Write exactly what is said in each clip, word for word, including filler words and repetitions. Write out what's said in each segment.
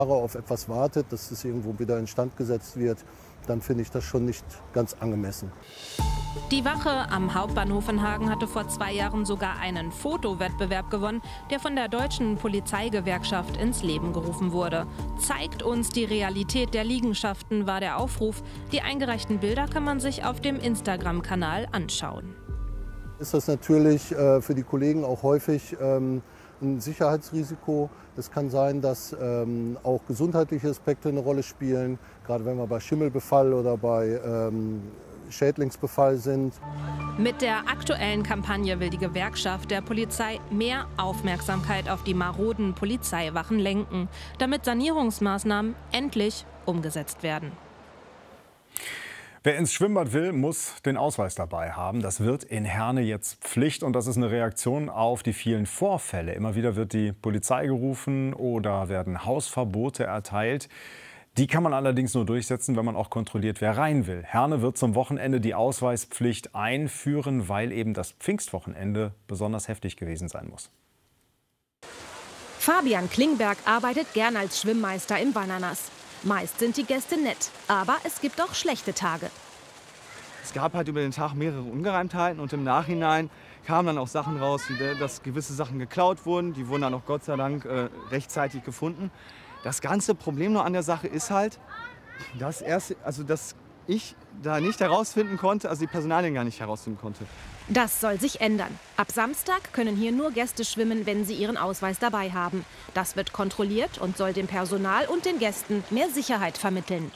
auf etwas wartet, dass es irgendwo wieder instand gesetzt wird, dann finde ich das schon nicht ganz angemessen. Die Wache am Hauptbahnhof in Hagen hatte vor zwei Jahren sogar einen Fotowettbewerb gewonnen, der von der Deutschen Polizeigewerkschaft ins Leben gerufen wurde. Zeigt uns die Realität der Liegenschaften, war der Aufruf. Die eingereichten Bilder kann man sich auf dem Instagram-Kanal anschauen. Ist das natürlich äh, für die Kollegen auch häufig ähm, ein Sicherheitsrisiko. Es kann sein, dass ähm, auch gesundheitliche Aspekte eine Rolle spielen, gerade wenn wir bei Schimmelbefall oder bei ähm, Schädlingsbefall sind. Mit der aktuellen Kampagne will die Gewerkschaft der Polizei mehr Aufmerksamkeit auf die maroden Polizeiwachen lenken, damit Sanierungsmaßnahmen endlich umgesetzt werden. Wer ins Schwimmbad will, muss den Ausweis dabei haben. Das wird in Herne jetzt Pflicht und das ist eine Reaktion auf die vielen Vorfälle. Immer wieder wird die Polizei gerufen oder werden Hausverbote erteilt. Die kann man allerdings nur durchsetzen, wenn man auch kontrolliert, wer rein will. Herne wird zum Wochenende die Ausweispflicht einführen, weil eben das Pfingstwochenende besonders heftig gewesen sein muss. Fabian Klingberg arbeitet gern als Schwimmmeister im Bananas. Meist sind die Gäste nett, aber es gibt auch schlechte Tage. Es gab halt über den Tag mehrere Ungereimtheiten und im Nachhinein kamen dann auch Sachen raus, wie dass gewisse Sachen geklaut wurden. Die wurden dann auch Gott sei Dank äh, rechtzeitig gefunden. Das ganze Problem nur an der Sache ist halt, dass, erst, also dass ich da nicht herausfinden konnte, also die Personalien gar nicht herausfinden konnte. Das soll sich ändern. Ab Samstag können hier nur Gäste schwimmen, wenn sie ihren Ausweis dabei haben. Das wird kontrolliert und soll dem Personal und den Gästen mehr Sicherheit vermitteln.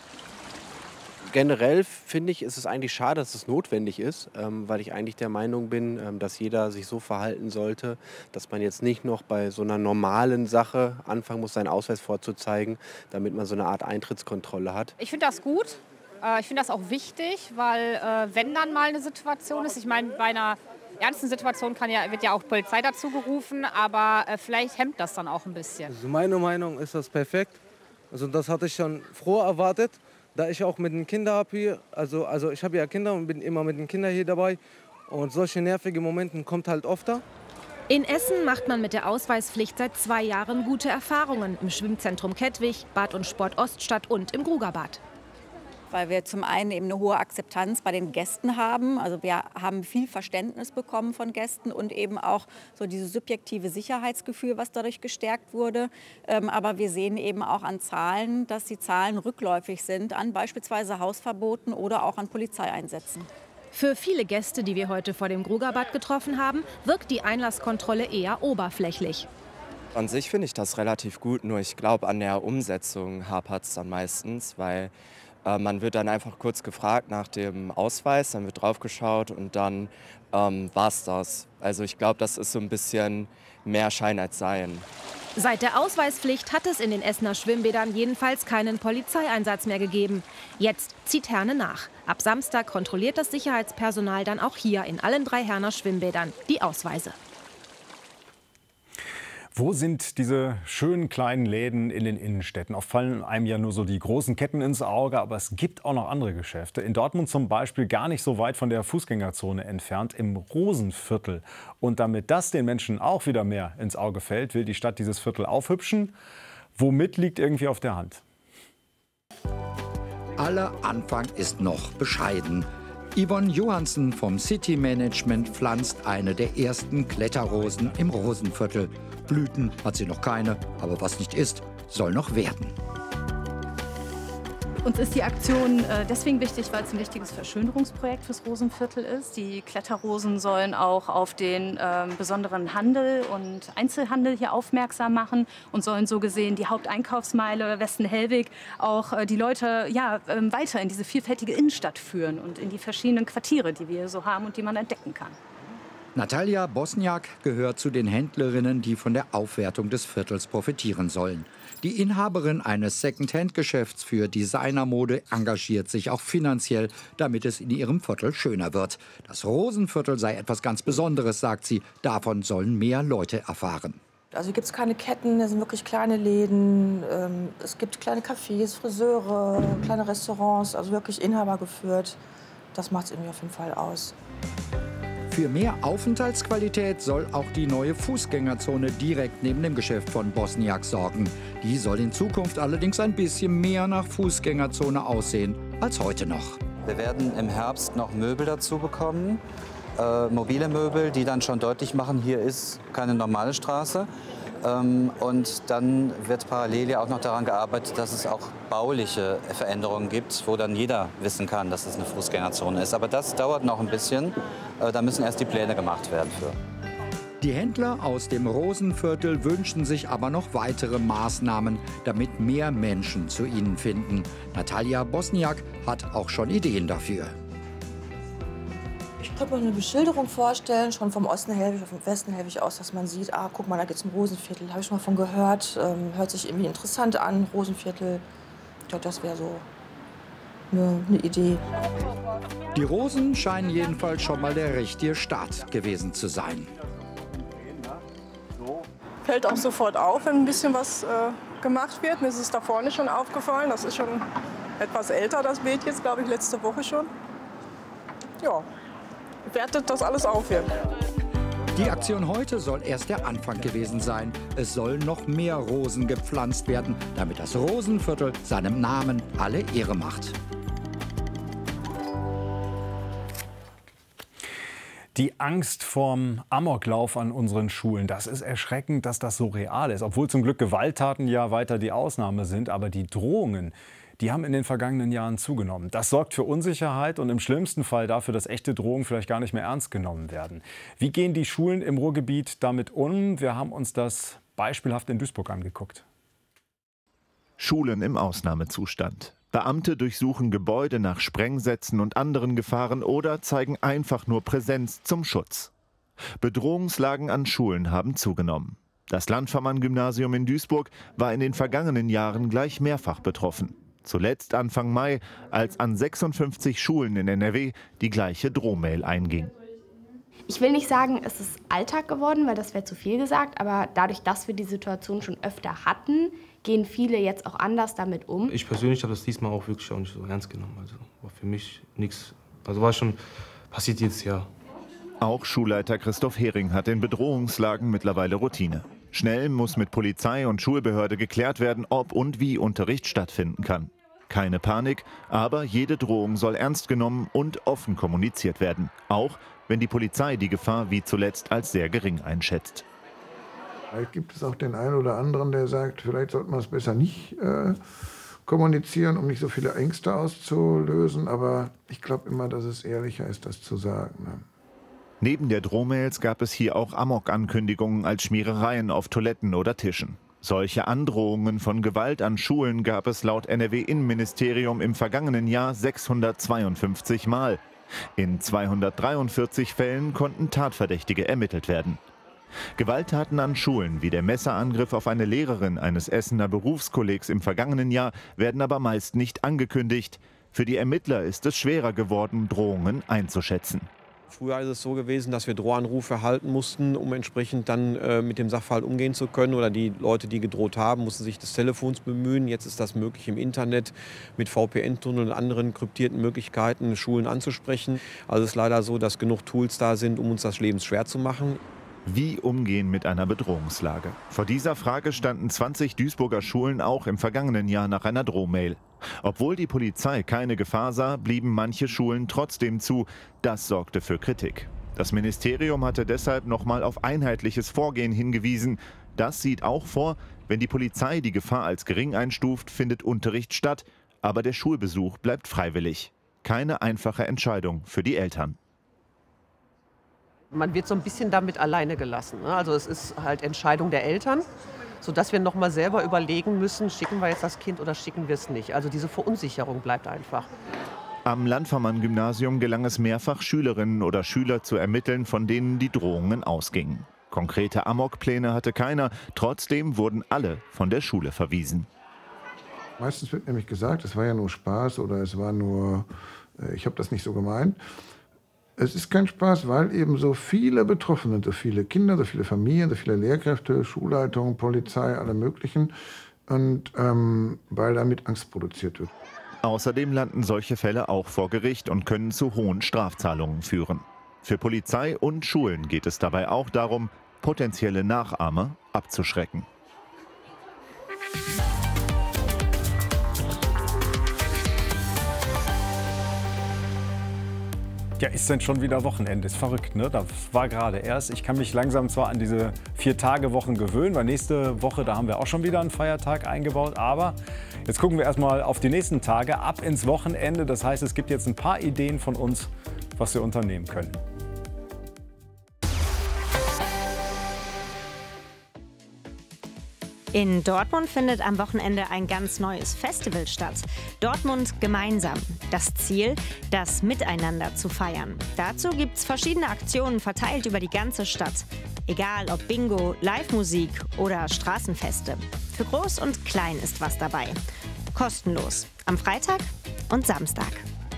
Generell finde ich, ist es eigentlich schade, dass es notwendig ist, ähm, weil ich eigentlich der Meinung bin, ähm, dass jeder sich so verhalten sollte, dass man jetzt nicht noch bei so einer normalen Sache anfangen muss, seinen Ausweis vorzuzeigen, damit man so eine Art Eintrittskontrolle hat. Ich finde das gut. Äh, ich finde das auch wichtig, weil äh, wenn dann mal eine Situation ist, ich meine, bei einer ernsten Situation kann ja, wird ja auch Polizei dazu gerufen, aber äh, vielleicht hemmt das dann auch ein bisschen. Also meine Meinung ist das perfekt. Also das hatte ich schon früher erwartet. Da ich auch mit den Kindern habe hier, also, also ich habe ja Kinder und bin immer mit den Kindern hier dabei. Und solche nervigen Momente kommt halt öfter. In Essen macht man mit der Ausweispflicht seit zwei Jahren gute Erfahrungen. Im Schwimmzentrum Kettwig, Bad und Sport Oststadt und im Grugerbad. Weil wir zum einen eben eine hohe Akzeptanz bei den Gästen haben. Also wir haben viel Verständnis bekommen von Gästen und eben auch so dieses subjektive Sicherheitsgefühl, was dadurch gestärkt wurde. Ähm, aber wir sehen eben auch an Zahlen, dass die Zahlen rückläufig sind an beispielsweise Hausverboten oder auch an Polizeieinsätzen. Für viele Gäste, die wir heute vor dem Grugerbad getroffen haben, wirkt die Einlasskontrolle eher oberflächlich. An sich finde ich das relativ gut, nur ich glaube, an der Umsetzung hapert es dann meistens, weil äh, man wird dann einfach kurz gefragt nach dem Ausweis, dann wird drauf geschaut und dann ähm, war es das. Also ich glaube, das ist so ein bisschen mehr Schein als Sein. Seit der Ausweispflicht hat es in den Essener Schwimmbädern jedenfalls keinen Polizeieinsatz mehr gegeben. Jetzt zieht Herne nach. Ab Samstag kontrolliert das Sicherheitspersonal dann auch hier in allen drei Herner Schwimmbädern die Ausweise. Wo sind diese schönen kleinen Läden in den Innenstädten? Oft fallen einem ja nur so die großen Ketten ins Auge, aber es gibt auch noch andere Geschäfte. In Dortmund zum Beispiel gar nicht so weit von der Fußgängerzone entfernt, im Rosenviertel. Und damit das den Menschen auch wieder mehr ins Auge fällt, will die Stadt dieses Viertel aufhübschen. Womit liegt irgendwie auf der Hand? Aller Anfang ist noch bescheiden. Yvonne Johansen vom City Management pflanzt eine der ersten Kletterrosen im Rosenviertel. Blüten hat sie noch keine, aber was nicht ist, soll noch werden. Uns ist die Aktion äh, deswegen wichtig, weil es ein wichtiges Verschönerungsprojekt fürs Rosenviertel ist. Die Kletterrosen sollen auch auf den äh, besonderen Handel und Einzelhandel hier aufmerksam machen und sollen so gesehen die Haupteinkaufsmeile Westen-Hellwig auch äh, die Leute ja, äh, weiter in diese vielfältige Innenstadt führen und in die verschiedenen Quartiere, die wir hier so haben und die man entdecken kann. Natalia Bosniak gehört zu den Händlerinnen, die von der Aufwertung des Viertels profitieren sollen. Die Inhaberin eines Second-Hand-Geschäfts für Designermode engagiert sich auch finanziell, damit es in ihrem Viertel schöner wird. Das Rosenviertel sei etwas ganz Besonderes, sagt sie. Davon sollen mehr Leute erfahren. Also hier gibt es keine Ketten, das sind wirklich kleine Läden. Ähm, es gibt kleine Cafés, Friseure, kleine Restaurants, also wirklich Inhaber geführt. Das macht es irgendwie auf jeden Fall aus. Für mehr Aufenthaltsqualität soll auch die neue Fußgängerzone direkt neben dem Geschäft von Bosniak sorgen. Die soll in Zukunft allerdings ein bisschen mehr nach Fußgängerzone aussehen als heute noch. Wir werden im Herbst noch Möbel dazu bekommen, äh, mobile Möbel, die dann schon deutlich machen, hier ist keine normale Straße. Ähm, und dann wird parallel ja auch noch daran gearbeitet, dass es auch bauliche Veränderungen gibt, wo dann jeder wissen kann, dass es eine Fußgängerzone ist. Aber das dauert noch ein bisschen. Äh, da müssen erst die Pläne gemacht werden für. Die Händler aus dem Rosenviertel wünschen sich aber noch weitere Maßnahmen, damit mehr Menschen zu ihnen finden. Natalia Bosniak hat auch schon Ideen dafür. Ich könnte mir eine Beschilderung vorstellen, schon vom Osten helfe ich, vom Westen helfe ich aus, dass man sieht, ah, guck mal, da gibt es ein Rosenviertel, habe ich schon mal von gehört, ähm, hört sich irgendwie interessant an, Rosenviertel. Ich glaube, das wäre so eine, eine Idee. Die Rosen scheinen jedenfalls schon mal der richtige Start gewesen zu sein. Fällt auch sofort auf, wenn ein bisschen was äh, gemacht wird. Mir ist es da vorne schon aufgefallen, das ist schon etwas älter, das Bild jetzt, glaube ich, letzte Woche schon. Ja. Wertet das alles auf hier. Die Aktion heute soll erst der Anfang gewesen sein. Es sollen noch mehr Rosen gepflanzt werden, damit das Rosenviertel seinem Namen alle Ehre macht. Die Angst vorm Amoklauf an unseren Schulen, das ist erschreckend, dass das so real ist. Obwohl zum Glück Gewalttaten ja weiter die Ausnahme sind, aber die Drohungen, die haben in den vergangenen Jahren zugenommen. Das sorgt für Unsicherheit und im schlimmsten Fall dafür, dass echte Drohungen vielleicht gar nicht mehr ernst genommen werden. Wie gehen die Schulen im Ruhrgebiet damit um? Wir haben uns das beispielhaft in Duisburg angeguckt. Schulen im Ausnahmezustand. Beamte durchsuchen Gebäude nach Sprengsätzen und anderen Gefahren oder zeigen einfach nur Präsenz zum Schutz. Bedrohungslagen an Schulen haben zugenommen. Das Landvermann-Gymnasium in Duisburg war in den vergangenen Jahren gleich mehrfach betroffen. Zuletzt Anfang Mai, als an sechsundfünfzig Schulen in N R W die gleiche Drohmail einging. Ich will nicht sagen, es ist Alltag geworden, weil das wäre zu viel gesagt, aber dadurch, dass wir die Situation schon öfter hatten, gehen viele jetzt auch anders damit um. Ich persönlich habe das diesmal auch wirklich auch nicht so ernst genommen. Also war für mich nichts, also war schon, passiert jetzt ja. Auch Schulleiter Christoph Hering hat in Bedrohungslagen mittlerweile Routine. Schnell muss mit Polizei und Schulbehörde geklärt werden, ob und wie Unterricht stattfinden kann. Keine Panik, aber jede Drohung soll ernst genommen und offen kommuniziert werden. Auch wenn die Polizei die Gefahr wie zuletzt als sehr gering einschätzt. Vielleicht gibt es auch den einen oder anderen, der sagt, vielleicht sollte man es besser nicht äh, kommunizieren, um nicht so viele Ängste auszulösen. Aber ich glaube immer, dass es ehrlicher ist, das zu sagen. Ne? Neben der Drohmails gab es hier auch Amok-Ankündigungen als Schmierereien auf Toiletten oder Tischen. Solche Androhungen von Gewalt an Schulen gab es laut N R W-Innenministerium im vergangenen Jahr sechshundertzweiundfünfzig Mal. In zweihundertdreiundvierzig Fällen konnten Tatverdächtige ermittelt werden. Gewalttaten an Schulen wie der Messerangriff auf eine Lehrerin eines Essener Berufskollegs im vergangenen Jahr werden aber meist nicht angekündigt. Für die Ermittler ist es schwerer geworden, Drohungen einzuschätzen. Früher ist es so gewesen, dass wir Drohanrufe erhalten mussten, um entsprechend dann äh, mit dem Sachverhalt umgehen zu können. Oder die Leute, die gedroht haben, mussten sich des Telefons bemühen. Jetzt ist das möglich im Internet mit V P N-Tunneln und anderen kryptierten Möglichkeiten, Schulen anzusprechen. Also es ist leider so, dass genug Tools da sind, um uns das Leben schwer zu machen. Wie umgehen mit einer Bedrohungslage? Vor dieser Frage standen zwanzig Duisburger Schulen auch im vergangenen Jahr nach einer Drohmail. Obwohl die Polizei keine Gefahr sah, blieben manche Schulen trotzdem zu. Das sorgte für Kritik. Das Ministerium hatte deshalb nochmal auf einheitliches Vorgehen hingewiesen. Das sieht auch vor, wenn die Polizei die Gefahr als gering einstuft, findet Unterricht statt. Aber der Schulbesuch bleibt freiwillig. Keine einfache Entscheidung für die Eltern. Man wird so ein bisschen damit alleine gelassen. Also es ist halt Entscheidung der Eltern, sodass wir noch mal selber überlegen müssen, schicken wir jetzt das Kind oder schicken wir es nicht. Also diese Verunsicherung bleibt einfach. Am Landvermann-Gymnasium gelang es mehrfach, Schülerinnen oder Schüler zu ermitteln, von denen die Drohungen ausgingen. Konkrete Amokpläne hatte keiner, trotzdem wurden alle von der Schule verwiesen. Meistens wird nämlich gesagt, es war ja nur Spaß oder es war nur, ich habe das nicht so gemeint. Es ist kein Spaß, weil eben so viele betroffen sind, so viele Kinder, so viele Familien, so viele Lehrkräfte, Schulleitungen, Polizei, alle möglichen. Und ähm, weil damit Angst produziert wird. Außerdem landen solche Fälle auch vor Gericht und können zu hohen Strafzahlungen führen. Für Polizei und Schulen geht es dabei auch darum, potenzielle Nachahmer abzuschrecken. Ja, ist denn schon wieder Wochenende? Ist verrückt, ne? Das war gerade erst. Ich kann mich langsam zwar an diese Vier-Tage-Wochen gewöhnen, weil nächste Woche, da haben wir auch schon wieder einen Feiertag eingebaut. Aber jetzt gucken wir erstmal auf die nächsten Tage, ab ins Wochenende. Das heißt, es gibt jetzt ein paar Ideen von uns, was wir unternehmen können. In Dortmund findet am Wochenende ein ganz neues Festival statt. Dortmund gemeinsam. Das Ziel, das Miteinander zu feiern. Dazu gibt es verschiedene Aktionen verteilt über die ganze Stadt. Egal ob Bingo, Live-Musik oder Straßenfeste. Für Groß und Klein ist was dabei. Kostenlos. Am Freitag und Samstag.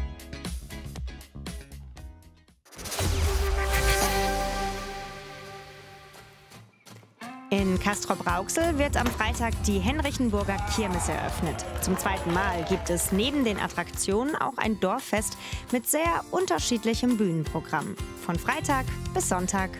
In Castrop-Rauxel wird am Freitag die Henrichenburger Kirmes eröffnet. Zum zweiten Mal gibt es neben den Attraktionen auch ein Dorffest mit sehr unterschiedlichem Bühnenprogramm. Von Freitag bis Sonntag.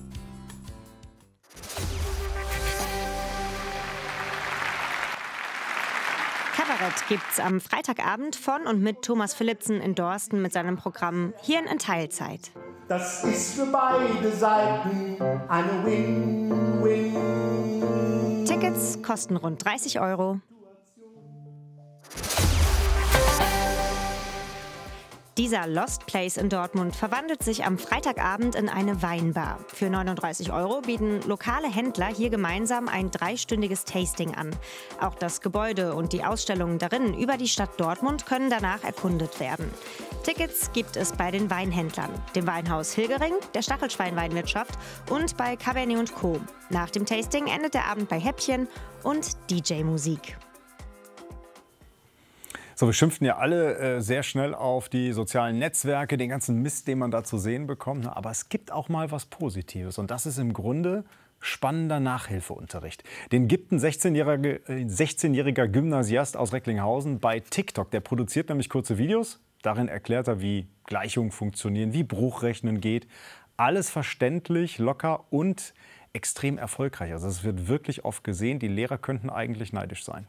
Kabarett gibt's am Freitagabend von und mit Thomas Philippsen in Dorsten mit seinem Programm Hirn in Teilzeit. Das ist für beide Seiten eine Win-Win. Tickets kosten rund dreißig Euro. Dieser Lost Place in Dortmund verwandelt sich am Freitagabend in eine Weinbar. Für neununddreißig Euro bieten lokale Händler hier gemeinsam ein dreistündiges Tasting an. Auch das Gebäude und die Ausstellungen darin über die Stadt Dortmund können danach erkundet werden. Tickets gibt es bei den Weinhändlern, dem Weinhaus Hilgering, der Stachelschwein-Weinwirtschaft und bei Cabernet und Co. Nach dem Tasting endet der Abend bei Häppchen und D J-Musik. So, wir schimpften ja alle äh, sehr schnell auf die sozialen Netzwerke, den ganzen Mist, den man da zu sehen bekommt. Aber es gibt auch mal was Positives. Und das ist im Grunde spannender Nachhilfeunterricht. Den gibt ein sechzehnjähriger, sechzehnjähriger Gymnasiast aus Recklinghausen bei TikTok. Der produziert nämlich kurze Videos. Darin erklärt er, wie Gleichungen funktionieren, wie Bruchrechnen geht. Alles verständlich, locker und extrem erfolgreich. Also es wird wirklich oft gesehen. Die Lehrer könnten eigentlich neidisch sein.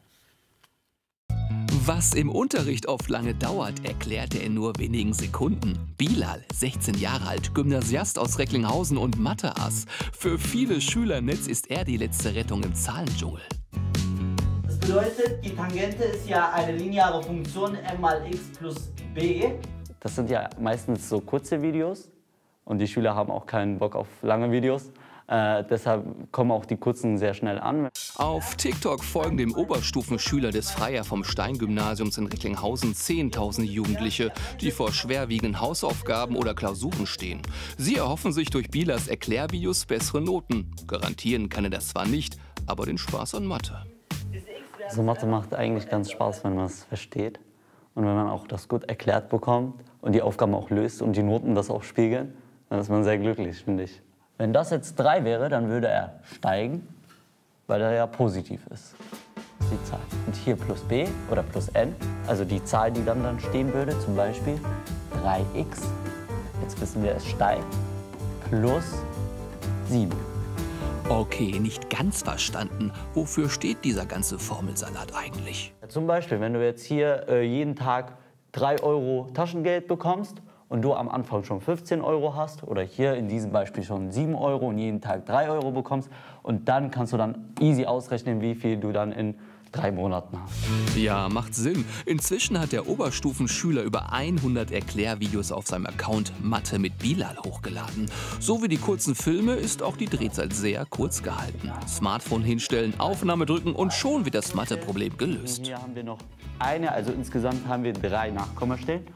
Was im Unterricht oft lange dauert, erklärte er in nur wenigen Sekunden. Bilal, sechzehn Jahre alt, Gymnasiast aus Recklinghausen und Mathe-Ass. Für viele Schüler im Netz ist er die letzte Rettung im Zahlendschungel. Das bedeutet, die Tangente ist ja eine lineare Funktion m mal x plus b. Das sind ja meistens so kurze Videos und die Schüler haben auch keinen Bock auf lange Videos. Äh, deshalb kommen auch die kurzen sehr schnell an. Auf TikTok folgen dem Oberstufenschüler des Freier vom Stein-Gymnasiums in Recklinghausen zehntausend Jugendliche, die vor schwerwiegenden Hausaufgaben oder Klausuren stehen. Sie erhoffen sich durch Bilals Erklärvideos bessere Noten. Garantieren kann er das zwar nicht, aber den Spaß an Mathe. Also Mathe macht eigentlich ganz Spaß, wenn man es versteht und wenn man auch das gut erklärt bekommt und die Aufgaben auch löst und die Noten das auch spiegeln, dann ist man sehr glücklich, finde ich. Wenn das jetzt drei wäre, dann würde er steigen, weil er ja positiv ist, die Zahl. Und hier plus b oder plus n, also die Zahl, die dann, dann stehen würde, zum Beispiel drei x, jetzt wissen wir, es steigt, plus sieben. Okay, nicht ganz verstanden. Wofür steht dieser ganze Formelsalat eigentlich? Zum Beispiel, wenn du jetzt hier äh, jeden Tag drei Euro Taschengeld bekommst, und du am Anfang schon fünfzehn Euro hast oder hier in diesem Beispiel schon sieben Euro und jeden Tag drei Euro bekommst und dann kannst du dann easy ausrechnen, wie viel du dann in drei Monaten hast. Ja, macht Sinn. Inzwischen hat der Oberstufenschüler über hundert Erklärvideos auf seinem Account Mathe mit Bilal hochgeladen. So wie die kurzen Filme ist auch die Drehzeit sehr kurz gehalten. Smartphone hinstellen, Aufnahme drücken und schon wird das Matheproblem gelöst. Hier haben wir noch eine, also insgesamt haben wir drei Nachkommastellen.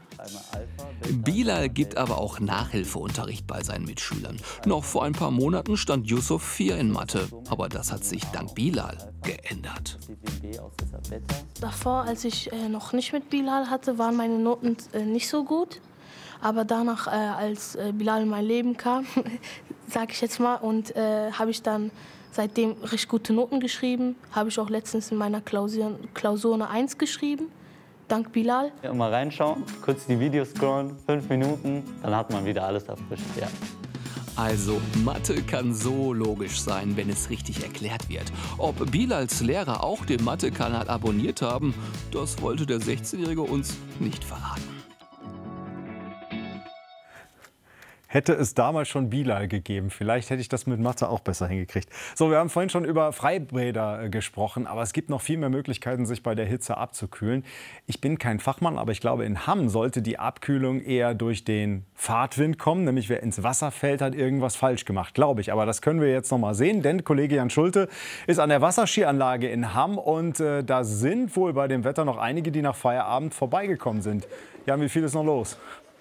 Bilal gibt aber auch Nachhilfeunterricht bei seinen Mitschülern. Noch vor ein paar Monaten stand Yusuf vier in Mathe, aber das hat sich dank Bilal geändert. Davor, als ich äh, noch nicht mit Bilal hatte, waren meine Noten äh, nicht so gut. Aber danach, äh, als äh, Bilal in mein Leben kam, sage ich jetzt mal, und äh, habe ich dann seitdem richtig gute Noten geschrieben. Habe ich auch letztens in meiner Klausur, Klausur eine eins geschrieben. dank Bilal. Ja, mal reinschauen, kurz die Videos scrollen, fünf Minuten, dann hat man wieder alles erfrischt. Ja. Also, Mathe kann so logisch sein, wenn es richtig erklärt wird. Ob Bilals Lehrer auch den Mathe-Kanal abonniert haben, das wollte der sechzehnjährige uns nicht verraten. Hätte es damals schon Bilal gegeben, vielleicht hätte ich das mit Mathe auch besser hingekriegt. So, wir haben vorhin schon über Freibäder äh, gesprochen, aber es gibt noch viel mehr Möglichkeiten, sich bei der Hitze abzukühlen. Ich bin kein Fachmann, aber ich glaube, in Hamm sollte die Abkühlung eher durch den Fahrtwind kommen. Nämlich wer ins Wasser fällt, hat irgendwas falsch gemacht, glaube ich. Aber das können wir jetzt noch mal sehen, denn Kollege Jan Schulte ist an der Wasserskianlage in Hamm und äh, da sind wohl bei dem Wetter noch einige, die nach Feierabend vorbeigekommen sind. Jan, wie viel ist noch los?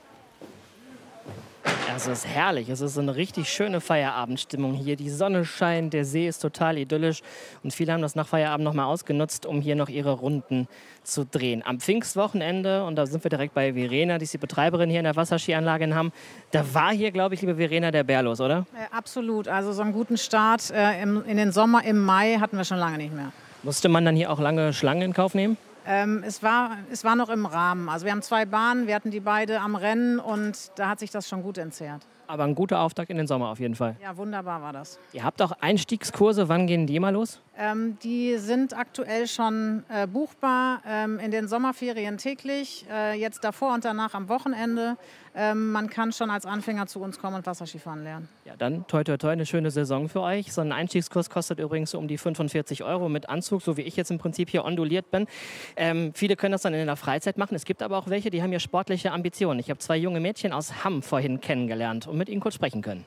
Es ist herrlich, es ist eine richtig schöne Feierabendstimmung hier. Die Sonne scheint, der See ist total idyllisch und viele haben das nach Feierabend noch mal ausgenutzt, um hier noch ihre Runden zu drehen. Am Pfingstwochenende, und da sind wir direkt bei Verena, die ist die Betreiberin hier in der Wasserskianlage in Hamm, da war hier, glaube ich, liebe Verena, der Bär los, oder? Äh, absolut, also so einen guten Start äh, im, in den Sommer, im Mai hatten wir schon lange nicht mehr. Musste man dann hier auch lange Schlangen in Kauf nehmen? Ähm, es war, es war noch im Rahmen. Also wir haben zwei Bahnen, wir hatten die beide am Rennen und da hat sich das schon gut entzerrt. Aber ein guter Auftakt in den Sommer auf jeden Fall. Ja, wunderbar war das. Ihr habt auch Einstiegskurse, wann gehen die mal los? Ähm, die sind aktuell schon äh, buchbar, ähm, in den Sommerferien täglich, äh, jetzt davor und danach am Wochenende. Ähm, man kann schon als Anfänger zu uns kommen und Wasserskifahren lernen. Ja, dann toi toi toi, eine schöne Saison für euch. So ein Einstiegskurs kostet übrigens so um die fünfundvierzig Euro mit Anzug, so wie ich jetzt im Prinzip hier onduliert bin. Ähm, viele können das dann in der Freizeit machen. Es gibt aber auch welche, die haben hier sportliche Ambitionen. Ich habe zwei junge Mädchen aus Hamm vorhin kennengelernt und mit ihnen kurz sprechen können.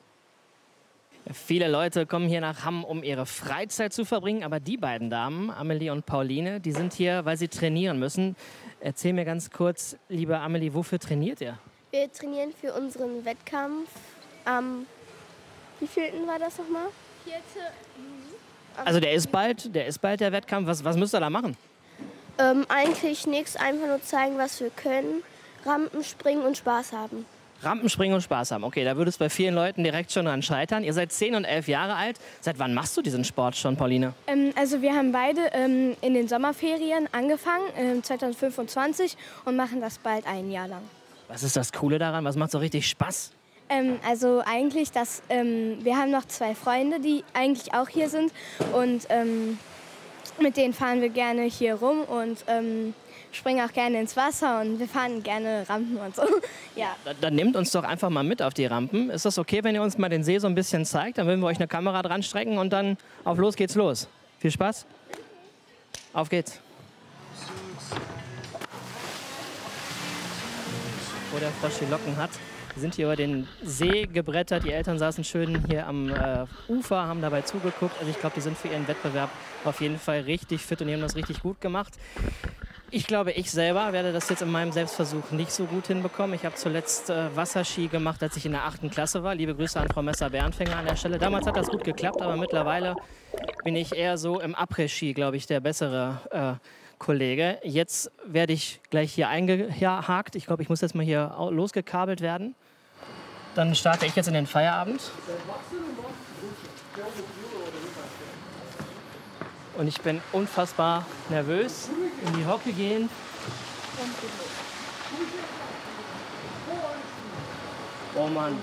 Viele Leute kommen hier nach Hamm, um ihre Freizeit zu verbringen, aber die beiden Damen, Amelie und Pauline, die sind hier, weil sie trainieren müssen. Erzähl mir ganz kurz, liebe Amelie, wofür trainiert ihr? Wir trainieren für unseren Wettkampf am, wie vielten war das nochmal? Vierte Juli. Also der ist bald, der ist bald der Wettkampf. Was, was müsst ihr da machen? Ähm, eigentlich nichts, einfach nur zeigen, was wir können, Rampen springen und Spaß haben. Rampenspringen und Spaß haben. Okay, da würde es bei vielen Leuten direkt schon dran scheitern. Ihr seid zehn und elf Jahre alt. Seit wann machst du diesen Sport schon, Pauline? Ähm, also wir haben beide ähm, in den Sommerferien angefangen, ähm, zwanzig fünfundzwanzig, und machen das bald ein Jahr lang. Was ist das Coole daran? Was macht so richtig Spaß? Ähm, also eigentlich, dass, ähm, wir haben noch zwei Freunde, die eigentlich auch hier sind. Und ähm, mit denen fahren wir gerne hier rum und ähm, springen auch gerne ins Wasser und wir fahren gerne Rampen und so. Ja. Dann, dann nehmt uns doch einfach mal mit auf die Rampen. Ist das okay, wenn ihr uns mal den See so ein bisschen zeigt? Dann würden wir euch eine Kamera dran strecken und dann auf los geht's los. Viel Spaß. Auf geht's. Wo der Frosch die Locken hat. Wir sind hier über den See gebrettert. Die Eltern saßen schön hier am äh, Ufer, haben dabei zugeguckt. Also ich glaube, die sind für ihren Wettbewerb auf jeden Fall richtig fit und die haben das richtig gut gemacht. Ich glaube, ich selber werde das jetzt in meinem Selbstversuch nicht so gut hinbekommen. Ich habe zuletzt äh, Wasserski gemacht, als ich in der achten Klasse war. Liebe Grüße an Frau Messer-Bernfänger an der Stelle. Damals hat das gut geklappt, aber mittlerweile bin ich eher so im Après-Ski, glaube ich, der bessere äh, Kollege. Jetzt werde ich gleich hier eingehakt. Ich glaube, ich muss jetzt mal hier losgekabelt werden. Dann starte ich jetzt in den Feierabend. Und ich bin unfassbar nervös. In die Hocke gehen. Oh Mann.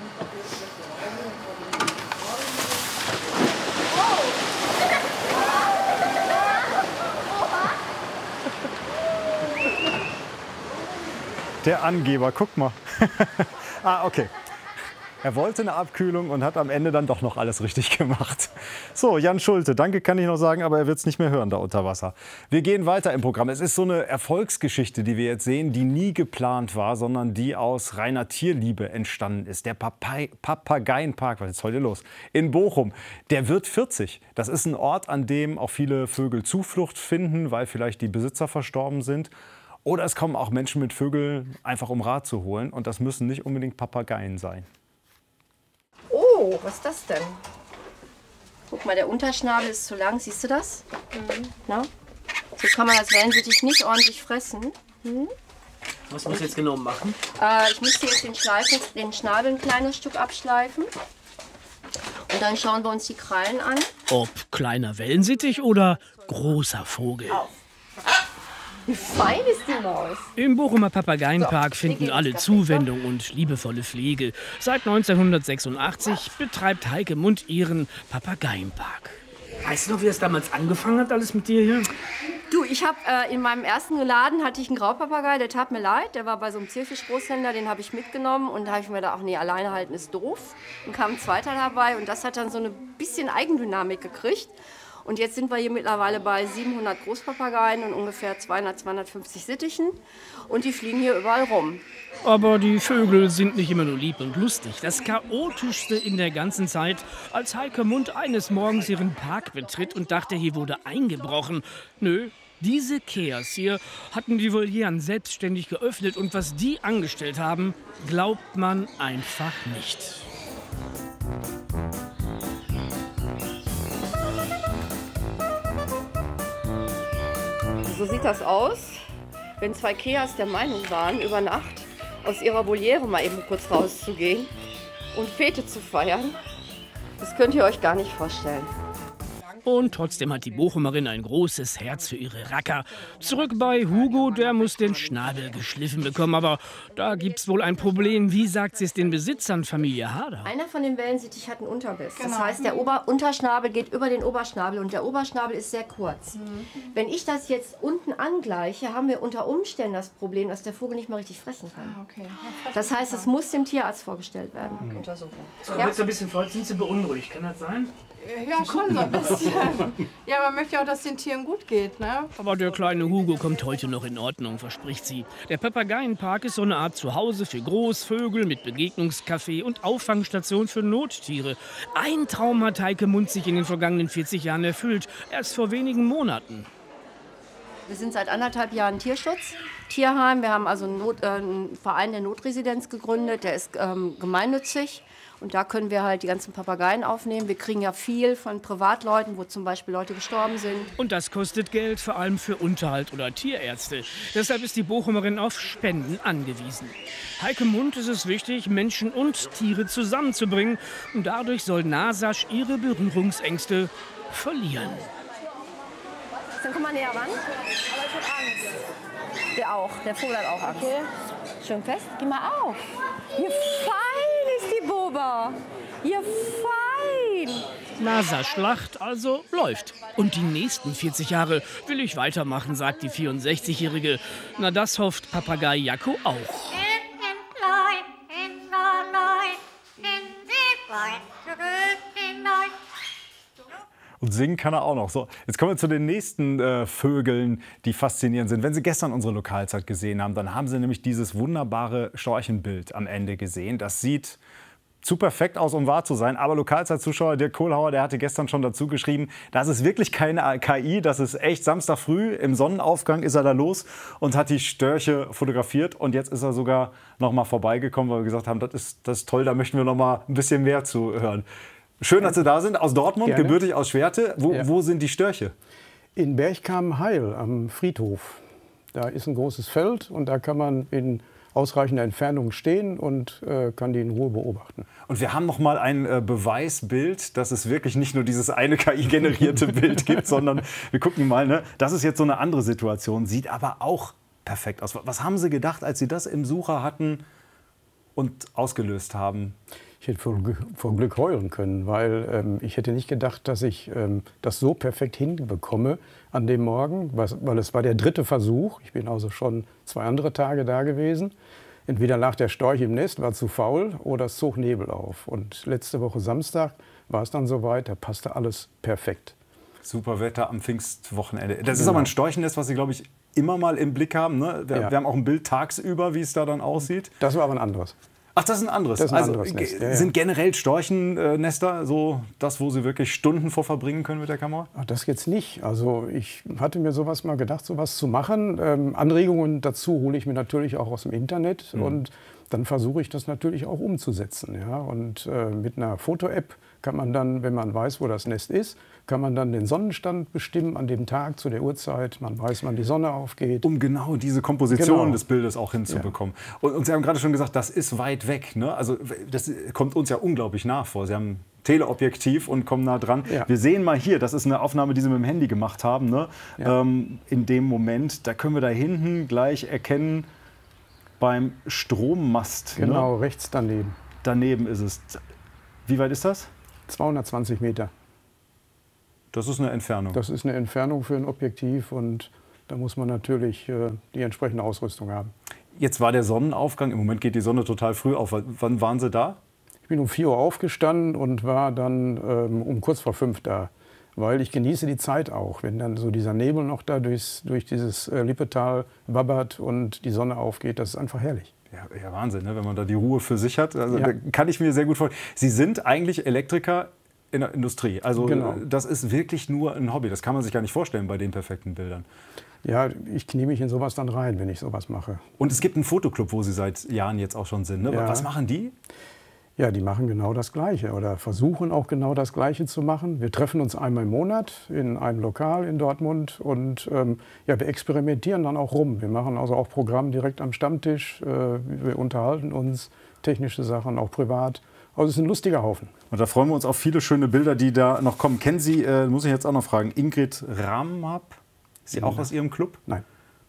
Der Angeber, guck mal. Ah, okay. Er wollte eine Abkühlung und hat am Ende dann doch noch alles richtig gemacht. So, Jan Schulte, danke kann ich noch sagen, aber er wird es nicht mehr hören da unter Wasser. Wir gehen weiter im Programm. Es ist so eine Erfolgsgeschichte, die wir jetzt sehen, die nie geplant war, sondern die aus reiner Tierliebe entstanden ist. Der Papay- Papageienpark, was ist heute los? In Bochum, der wird vierzig. Das ist ein Ort, an dem auch viele Vögel Zuflucht finden, weil vielleicht die Besitzer verstorben sind. Oder es kommen auch Menschen mit Vögeln einfach um Rat zu holen. Und das müssen nicht unbedingt Papageien sein. Oh, was ist das denn? Guck mal, der Unterschnabel ist zu lang. Siehst du das? Mhm. Na? So kann man das Wellensittich nicht ordentlich fressen. Hm? Was muss ich jetzt genau machen? Äh, ich müsste jetzt den, Schleifen, den Schnabel ein kleines Stück abschleifen. Und dann schauen wir uns die Krallen an. Ob kleiner Wellensittich oder großer Vogel? Auf. Wie fein ist die Maus? Im Bochumer Papageienpark finden alle Zuwendung und liebevolle Pflege. Seit neunzehnhundertsechsundachtzig betreibt Heike Mund ihren Papageienpark. Weißt du noch, wie das damals angefangen hat, alles mit dir hier? Du, ich habe äh, in meinem ersten Laden hatte ich einen Graupapagei, der tat mir leid. Der war bei so einem Zierfisch-Großhändler, den habe ich mitgenommen. Und da habe ich mir gedacht, ach nee, alleine halten ist doof. Dann kam ein zweiter dabei und das hat dann so eine bisschen Eigendynamik gekriegt. Und jetzt sind wir hier mittlerweile bei siebenhundert Großpapageien und ungefähr zweihundert, zweihundertfünfzig Sittichen. Und die fliegen hier überall rum. Aber die Vögel sind nicht immer nur lieb und lustig. Das Chaotischste in der ganzen Zeit, als Heike Mund eines Morgens ihren Park betritt und dachte, hier wurde eingebrochen. Nö, diese Keas hier hatten die Volieren selbstständig geöffnet. Und was die angestellt haben, glaubt man einfach nicht. So sieht das aus, wenn zwei Keas der Meinung waren, über Nacht aus ihrer Voliere mal eben kurz rauszugehen und Fete zu feiern. Das könnt ihr euch gar nicht vorstellen. Und trotzdem hat die Bochumerin ein großes Herz für ihre Racker. Zurück bei Hugo, der muss den Schnabel geschliffen bekommen. Aber da gibt's wohl ein Problem. Wie sagt sie es den Besitzern, Familie Harder? Einer von den Wellensittich hat einen Unterbiss. Genau. Das heißt, der Ober Unterschnabel geht über den Oberschnabel und der Oberschnabel ist sehr kurz. Mhm. Wenn ich das jetzt unten angleiche, haben wir unter Umständen das Problem, dass der Vogel nicht mehr richtig fressen kann. Ah, okay. Das heißt, es muss dem Tierarzt vorgestellt werden. Mhm. Untersuchung. So, Ja? jetzt ein bisschen voll, sind Sie beunruhigt, kann das sein? Ja, schon so ein bisschen. Ja, man möchte ja auch, dass es den Tieren gut geht, ne? Aber der kleine Hugo kommt heute noch in Ordnung, verspricht sie. Der Papageienpark ist so eine Art Zuhause für Großvögel mit Begegnungscafé und Auffangstation für Nottiere. Ein Traum hat Heike Mund sich in den vergangenen vierzig Jahren erfüllt. Erst vor wenigen Monaten. Wir sind seit anderthalb Jahren Tierschutz, Tierheim. Wir haben also einen, Not, äh, einen Verein der Notresidenz gegründet, der ist ähm, gemeinnützig. Und da können wir halt die ganzen Papageien aufnehmen. Wir kriegen ja viel von Privatleuten, wo zum Beispiel Leute gestorben sind. Und das kostet Geld, vor allem für Unterhalt oder Tierärzte. Deshalb ist die Bochumerin auf Spenden angewiesen. Heike Mund ist es wichtig, Menschen und Tiere zusammenzubringen. Und dadurch soll Nasasch ihre Berührungsängste verlieren. Dann komm mal näher ran. Aber ich hab Angst. Der auch, der Vogel hat auch Angst. Okay. Schön fest. Geh mal auf. Hier fein ist die Boba. Hier fein. NASA-Schlacht also läuft. Und die nächsten vierzig Jahre will ich weitermachen, sagt die vierundsechzigjährige. Na, das hofft Papagei Jacko auch. Und singen kann er auch noch. So, jetzt kommen wir zu den nächsten äh, Vögeln, die faszinierend sind. Wenn Sie gestern unsere Lokalzeit gesehen haben, dann haben Sie nämlich dieses wunderbare Storchenbild am Ende gesehen. Das sieht zu perfekt aus, um wahr zu sein. Aber Lokalzeitzuschauer Dirk Kohlhauer, der hatte gestern schon dazu geschrieben, das ist wirklich keine K I, das ist echt Samstag früh. Im Sonnenaufgang ist er da los und hat die Störche fotografiert. Und jetzt ist er sogar noch mal vorbeigekommen, weil wir gesagt haben, das ist, das ist toll, da möchten wir noch mal ein bisschen mehr zu hören. Schön, dass Sie da sind, aus Dortmund, Gerne. Gebürtig aus Schwerte. Wo, ja. wo sind die Störche? In Bergkamen-Heil am Friedhof. Da ist ein großes Feld und da kann man in ausreichender Entfernung stehen und äh, kann die in Ruhe beobachten. Und wir haben noch mal ein äh, Beweisbild, dass es wirklich nicht nur dieses eine K I-generierte Bild gibt, sondern wir gucken mal, ne? Das ist jetzt so eine andere Situation, sieht aber auch perfekt aus. Was haben Sie gedacht, als Sie das im Sucher hatten und ausgelöst haben? Ich hätte vor, vor Glück heulen können, weil ähm, ich hätte nicht gedacht, dass ich ähm, das so perfekt hinbekomme an dem Morgen, was, weil es war der dritte Versuch. Ich bin also schon zwei andere Tage da gewesen. Entweder lag der Storch im Nest, war zu faul, oder es zog Nebel auf. Und letzte Woche Samstag war es dann soweit, da passte alles perfekt. Super Wetter am Pfingstwochenende. Das ist genau. aber ein Storchennest, was Sie, glaube ich, immer mal im Blick haben. Ne? Wir, ja. wir haben auch ein Bild tagsüber, wie es da dann aussieht. Das war aber ein anderes. Ach, das ist ein anderes. Das ist ein also, anderes Nest. Ja, ja. Sind generell Storchennester so das, wo Sie wirklich Stunden vor verbringen können mit der Kamera? Ach, das jetzt nicht. Also ich hatte mir sowas mal gedacht, sowas zu machen. Ähm, Anregungen dazu hole ich mir natürlich auch aus dem Internet. Mhm. Und dann versuche ich das natürlich auch umzusetzen. Ja? Und äh, mit einer Foto-App kann man dann, wenn man weiß, wo das Nest ist, kann man dann den Sonnenstand bestimmen an dem Tag zu der Uhrzeit. Man weiß, wann die Sonne aufgeht. Um genau diese Komposition genau. des Bildes auch hinzubekommen. Ja. Und, und Sie haben gerade schon gesagt, das ist weit weg. Ne? Also das kommt uns ja unglaublich nah vor. Sie haben Teleobjektiv und kommen nah dran. Ja. Wir sehen mal hier, das ist eine Aufnahme, die Sie mit dem Handy gemacht haben. Ne? Ja. Ähm, in dem Moment, da können wir da hinten gleich erkennen, beim Strommast. Genau, ne? rechts daneben. Daneben ist es. Wie weit ist das? zweihundertzwanzig Meter. Das ist eine Entfernung. Das ist eine Entfernung für ein Objektiv und da muss man natürlich äh, die entsprechende Ausrüstung haben. Jetzt war der Sonnenaufgang, im Moment geht die Sonne total früh auf. Wann waren Sie da? Ich bin um vier Uhr aufgestanden und war dann ähm, um kurz vor fünf da. Weil ich genieße die Zeit auch, wenn dann so dieser Nebel noch da durchs, durch dieses äh, Lippetal wabbert und die Sonne aufgeht, das ist einfach herrlich. Ja, ja Wahnsinn, ne? Wenn man da die Ruhe für sich hat. Also, Ja. da kann ich mir sehr gut vorstellen. Sie sind eigentlich Elektriker in der Industrie. Also Genau. das ist wirklich nur ein Hobby. Das kann man sich gar nicht vorstellen bei den perfekten Bildern. Ja, ich knie mich in sowas dann rein, wenn ich sowas mache. Und es gibt einen Fotoclub, wo Sie seit Jahren jetzt auch schon sind. Ne? Ja. Was machen die? Ja, die machen genau das Gleiche oder versuchen auch genau das Gleiche zu machen. Wir treffen uns einmal im Monat in einem Lokal in Dortmund und ähm, ja, wir experimentieren dann auch rum. Wir machen also auch Programm direkt am Stammtisch. Äh, wir unterhalten uns, technische Sachen, auch privat. Also es ist ein lustiger Haufen. Und da freuen wir uns auf viele schöne Bilder, die da noch kommen. Kennen Sie, äh, muss ich jetzt auch noch fragen, Ingrid Ramap? Ist sie auch aus Ihrem Club? Nein.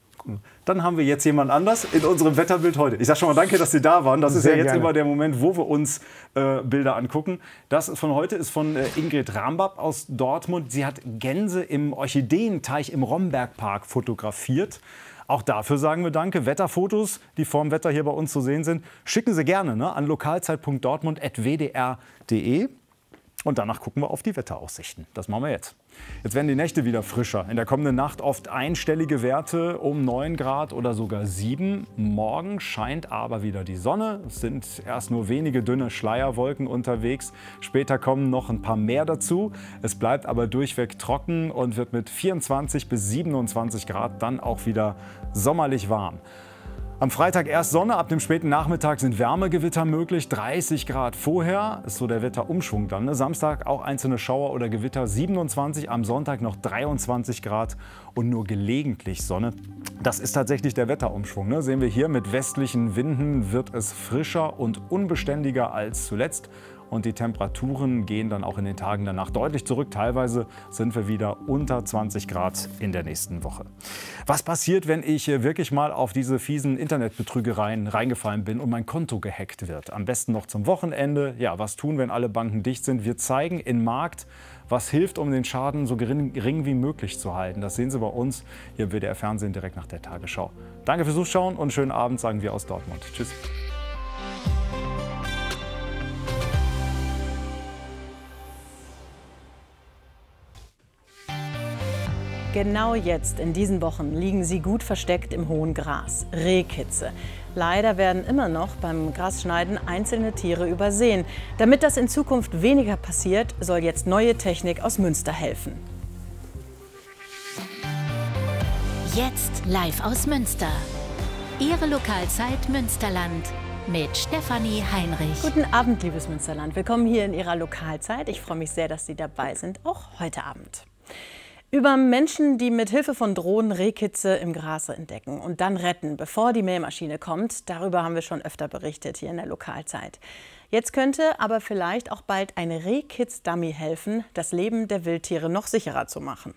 Dann haben wir jetzt jemand anders in unserem Wetterbild heute. Ich sage schon mal danke, dass Sie da waren. Das ist Sehr ja jetzt gerne. immer der Moment, wo wir uns äh, Bilder angucken. Das von heute ist von äh, Ingrid Rambab aus Dortmund. Sie hat Gänse im Orchideenteich im Rombergpark fotografiert. Auch dafür sagen wir danke. Wetterfotos, die vorm Wetter hier bei uns zu sehen sind, schicken Sie gerne ne, an lokalzeit punkt dortmund at w d r punkt d e. Und danach gucken wir auf die Wetteraussichten. Das machen wir jetzt. Jetzt werden die Nächte wieder frischer. In der kommenden Nacht oft einstellige Werte um neun Grad oder sogar sieben. Morgen scheint aber wieder die Sonne. Es sind erst nur wenige dünne Schleierwolken unterwegs. Später kommen noch ein paar mehr dazu. Es bleibt aber durchweg trocken und wird mit vierundzwanzig bis siebenundzwanzig Grad dann auch wieder sommerlich warm. Am Freitag erst Sonne, ab dem späten Nachmittag sind Wärmegewitter möglich, dreißig Grad vorher, ist so der Wetterumschwung dann. Ne? Samstag auch einzelne Schauer oder Gewitter, siebenundzwanzig, am Sonntag noch dreiundzwanzig Grad und nur gelegentlich Sonne. Das ist tatsächlich der Wetterumschwung. Ne? Sehen wir hier, mit westlichen Winden wird es frischer und unbeständiger als zuletzt. Und die Temperaturen gehen dann auch in den Tagen danach deutlich zurück. Teilweise sind wir wieder unter zwanzig Grad in der nächsten Woche. Was passiert, wenn ich wirklich mal auf diese fiesen Internetbetrügereien reingefallen bin und mein Konto gehackt wird? Am besten noch zum Wochenende. Ja, was tun, wenn alle Banken dicht sind? Wir zeigen in Markt, was hilft, um den Schaden so gering, gering wie möglich zu halten. Das sehen Sie bei uns hier im W D R Fernsehen direkt nach der Tagesschau. Danke fürs Zuschauen und schönen Abend, sagen wir aus Dortmund. Tschüss. Genau jetzt, in diesen Wochen, liegen sie gut versteckt im hohen Gras. Rehkitze. Leider werden immer noch beim Grasschneiden einzelne Tiere übersehen. Damit das in Zukunft weniger passiert, soll jetzt neue Technik aus Münster helfen. Jetzt live aus Münster. Ihre Lokalzeit Münsterland mit Stefanie Heinrich. Guten Abend, liebes Münsterland. Willkommen hier in Ihrer Lokalzeit. Ich freue mich sehr, dass Sie dabei sind, auch heute Abend. Über Menschen, die mit Hilfe von Drohnen Rehkitze im Gras entdecken und dann retten, bevor die Mähmaschine kommt. Darüber haben wir schon öfter berichtet hier in der Lokalzeit. Jetzt könnte aber vielleicht auch bald ein Rehkitz-Dummy helfen, das Leben der Wildtiere noch sicherer zu machen.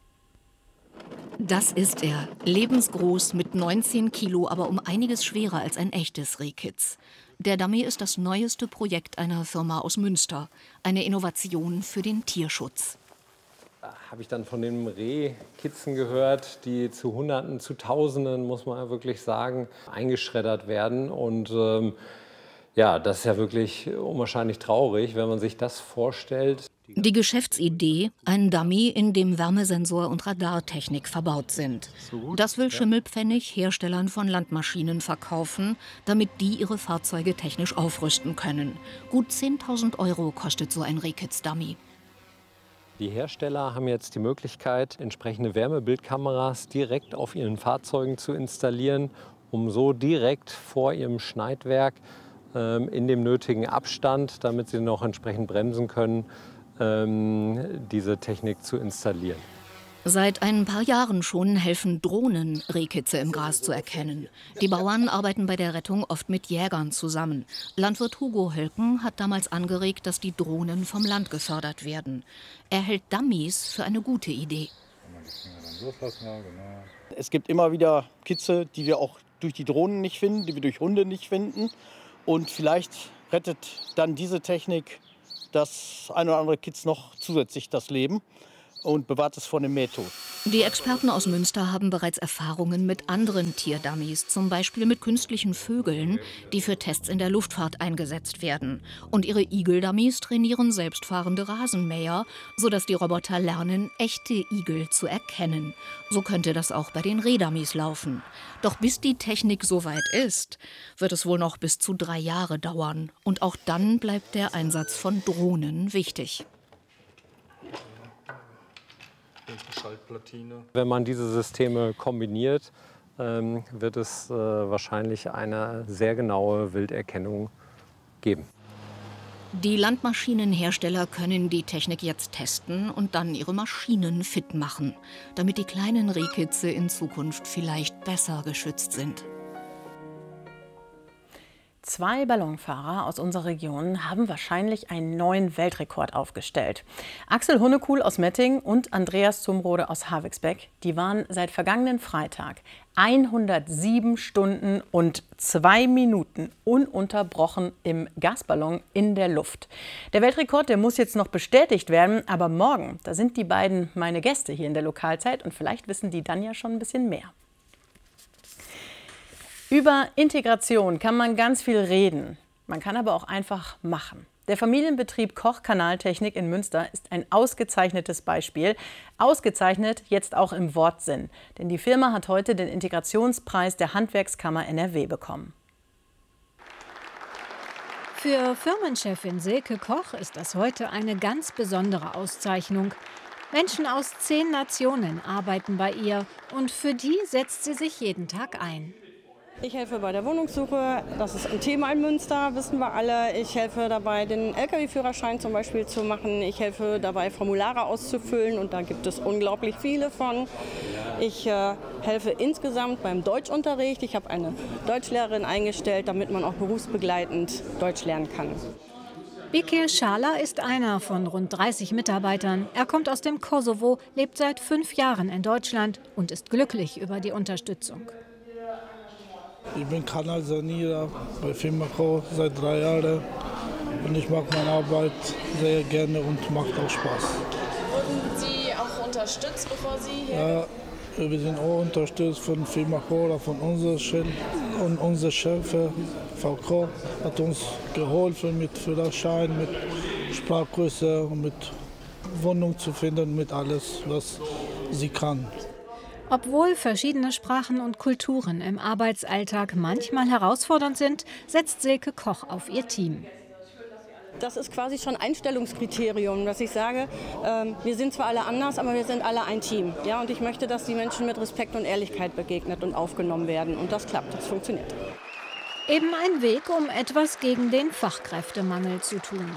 Das ist er. Lebensgroß mit neunzehn Kilo, aber um einiges schwerer als ein echtes Rehkitz. Der Dummy ist das neueste Projekt einer Firma aus Münster. Eine Innovation für den Tierschutz. Habe ich dann von den Rehkitzen gehört, die zu Hunderten, zu Tausenden, muss man wirklich sagen, eingeschreddert werden. Und ähm, ja, das ist ja wirklich unwahrscheinlich traurig, wenn man sich das vorstellt. Die Geschäftsidee, ein Dummy, in dem Wärmesensor und Radartechnik verbaut sind. Das will Schimmelpfennig Herstellern von Landmaschinen verkaufen, damit die ihre Fahrzeuge technisch aufrüsten können. Gut zehntausend Euro kostet so ein Rehkitz-Dummy. Die Hersteller haben jetzt die Möglichkeit, entsprechende Wärmebildkameras direkt auf ihren Fahrzeugen zu installieren, um so direkt vor ihrem Schneidwerk ähm, in dem nötigen Abstand, damit sie noch entsprechend bremsen können, ähm, diese Technik zu installieren. Seit ein paar Jahren schon helfen Drohnen, Rehkitze im Gras zu erkennen. Die Bauern arbeiten bei der Rettung oft mit Jägern zusammen. Landwirt Hugo Hölken hat damals angeregt, dass die Drohnen vom Land gefördert werden. Er hält Dummies für eine gute Idee. Es gibt immer wieder Kitze, die wir auch durch die Drohnen nicht finden, die wir durch Hunde nicht finden. Und vielleicht rettet dann diese Technik das ein oder andere Kitz noch zusätzlich das Leben und bewahrt es vor dem Mähtod. Die Experten aus Münster haben bereits Erfahrungen mit anderen Tierdummies, zum Beispiel mit künstlichen Vögeln, die für Tests in der Luftfahrt eingesetzt werden. Und ihre Igel-Dummies trainieren selbstfahrende Rasenmäher, sodass die Roboter lernen, echte Igel zu erkennen. So könnte das auch bei den Rehdummies laufen. Doch bis die Technik soweit ist, wird es wohl noch bis zu drei Jahre dauern. Und auch dann bleibt der Einsatz von Drohnen wichtig. Wenn man diese Systeme kombiniert, ähm, wird es äh, wahrscheinlich eine sehr genaue Wilderkennung geben. Die Landmaschinenhersteller können die Technik jetzt testen und dann ihre Maschinen fit machen, damit die kleinen Rehkitze in Zukunft vielleicht besser geschützt sind. Zwei Ballonfahrer aus unserer Region haben wahrscheinlich einen neuen Weltrekord aufgestellt. Axel Hunnekuhl aus Mettingen und Andreas Zumrode aus Havixbeck, die waren seit vergangenen Freitag hundertsieben Stunden und zwei Minuten ununterbrochen im Gasballon in der Luft. Der Weltrekord, der muss jetzt noch bestätigt werden, aber morgen, da sind die beiden meine Gäste hier in der Lokalzeit und vielleicht wissen die dann ja schon ein bisschen mehr. Über Integration kann man ganz viel reden, man kann aber auch einfach machen. Der Familienbetrieb Koch Kanaltechnik in Münster ist ein ausgezeichnetes Beispiel. Ausgezeichnet jetzt auch im Wortsinn. Denn die Firma hat heute den Integrationspreis der Handwerkskammer N R W bekommen. Für Firmenchefin Silke Koch ist das heute eine ganz besondere Auszeichnung. Menschen aus zehn Nationen arbeiten bei ihr und für die setzt sie sich jeden Tag ein. Ich helfe bei der Wohnungssuche, das ist ein Thema in Münster, wissen wir alle. Ich helfe dabei, den L K W-Führerschein zum Beispiel zu machen. Ich helfe dabei, Formulare auszufüllen und da gibt es unglaublich viele von. Ich äh, helfe insgesamt beim Deutschunterricht. Ich habe eine Deutschlehrerin eingestellt, damit man auch berufsbegleitend Deutsch lernen kann. Bekir Schala ist einer von rund dreißig Mitarbeitern. Er kommt aus dem Kosovo, lebt seit fünf Jahren in Deutschland und ist glücklich über die Unterstützung. Ich bin Kanalsanierer bei Firma Koch seit drei Jahren und ich mag meine Arbeit sehr gerne und macht auch Spaß. Wurden Sie auch unterstützt, bevor Sie hier? Ja, wir sind auch unterstützt von Firma Koch, von unserem Chef und unser Chef, Frau Koch, hat uns geholfen mit Führerschein, mit Sprachkurse und mit Wohnung zu finden, mit alles, was sie kann. Obwohl verschiedene Sprachen und Kulturen im Arbeitsalltag manchmal herausfordernd sind, setzt Silke Koch auf ihr Team. Das ist quasi schon Einstellungskriterium, dass ich sage, äh, wir sind zwar alle anders, aber wir sind alle ein Team. Ja, und ich möchte, dass die Menschen mit Respekt und Ehrlichkeit begegnet und aufgenommen werden. Und das klappt, das funktioniert. Eben ein Weg, um etwas gegen den Fachkräftemangel zu tun.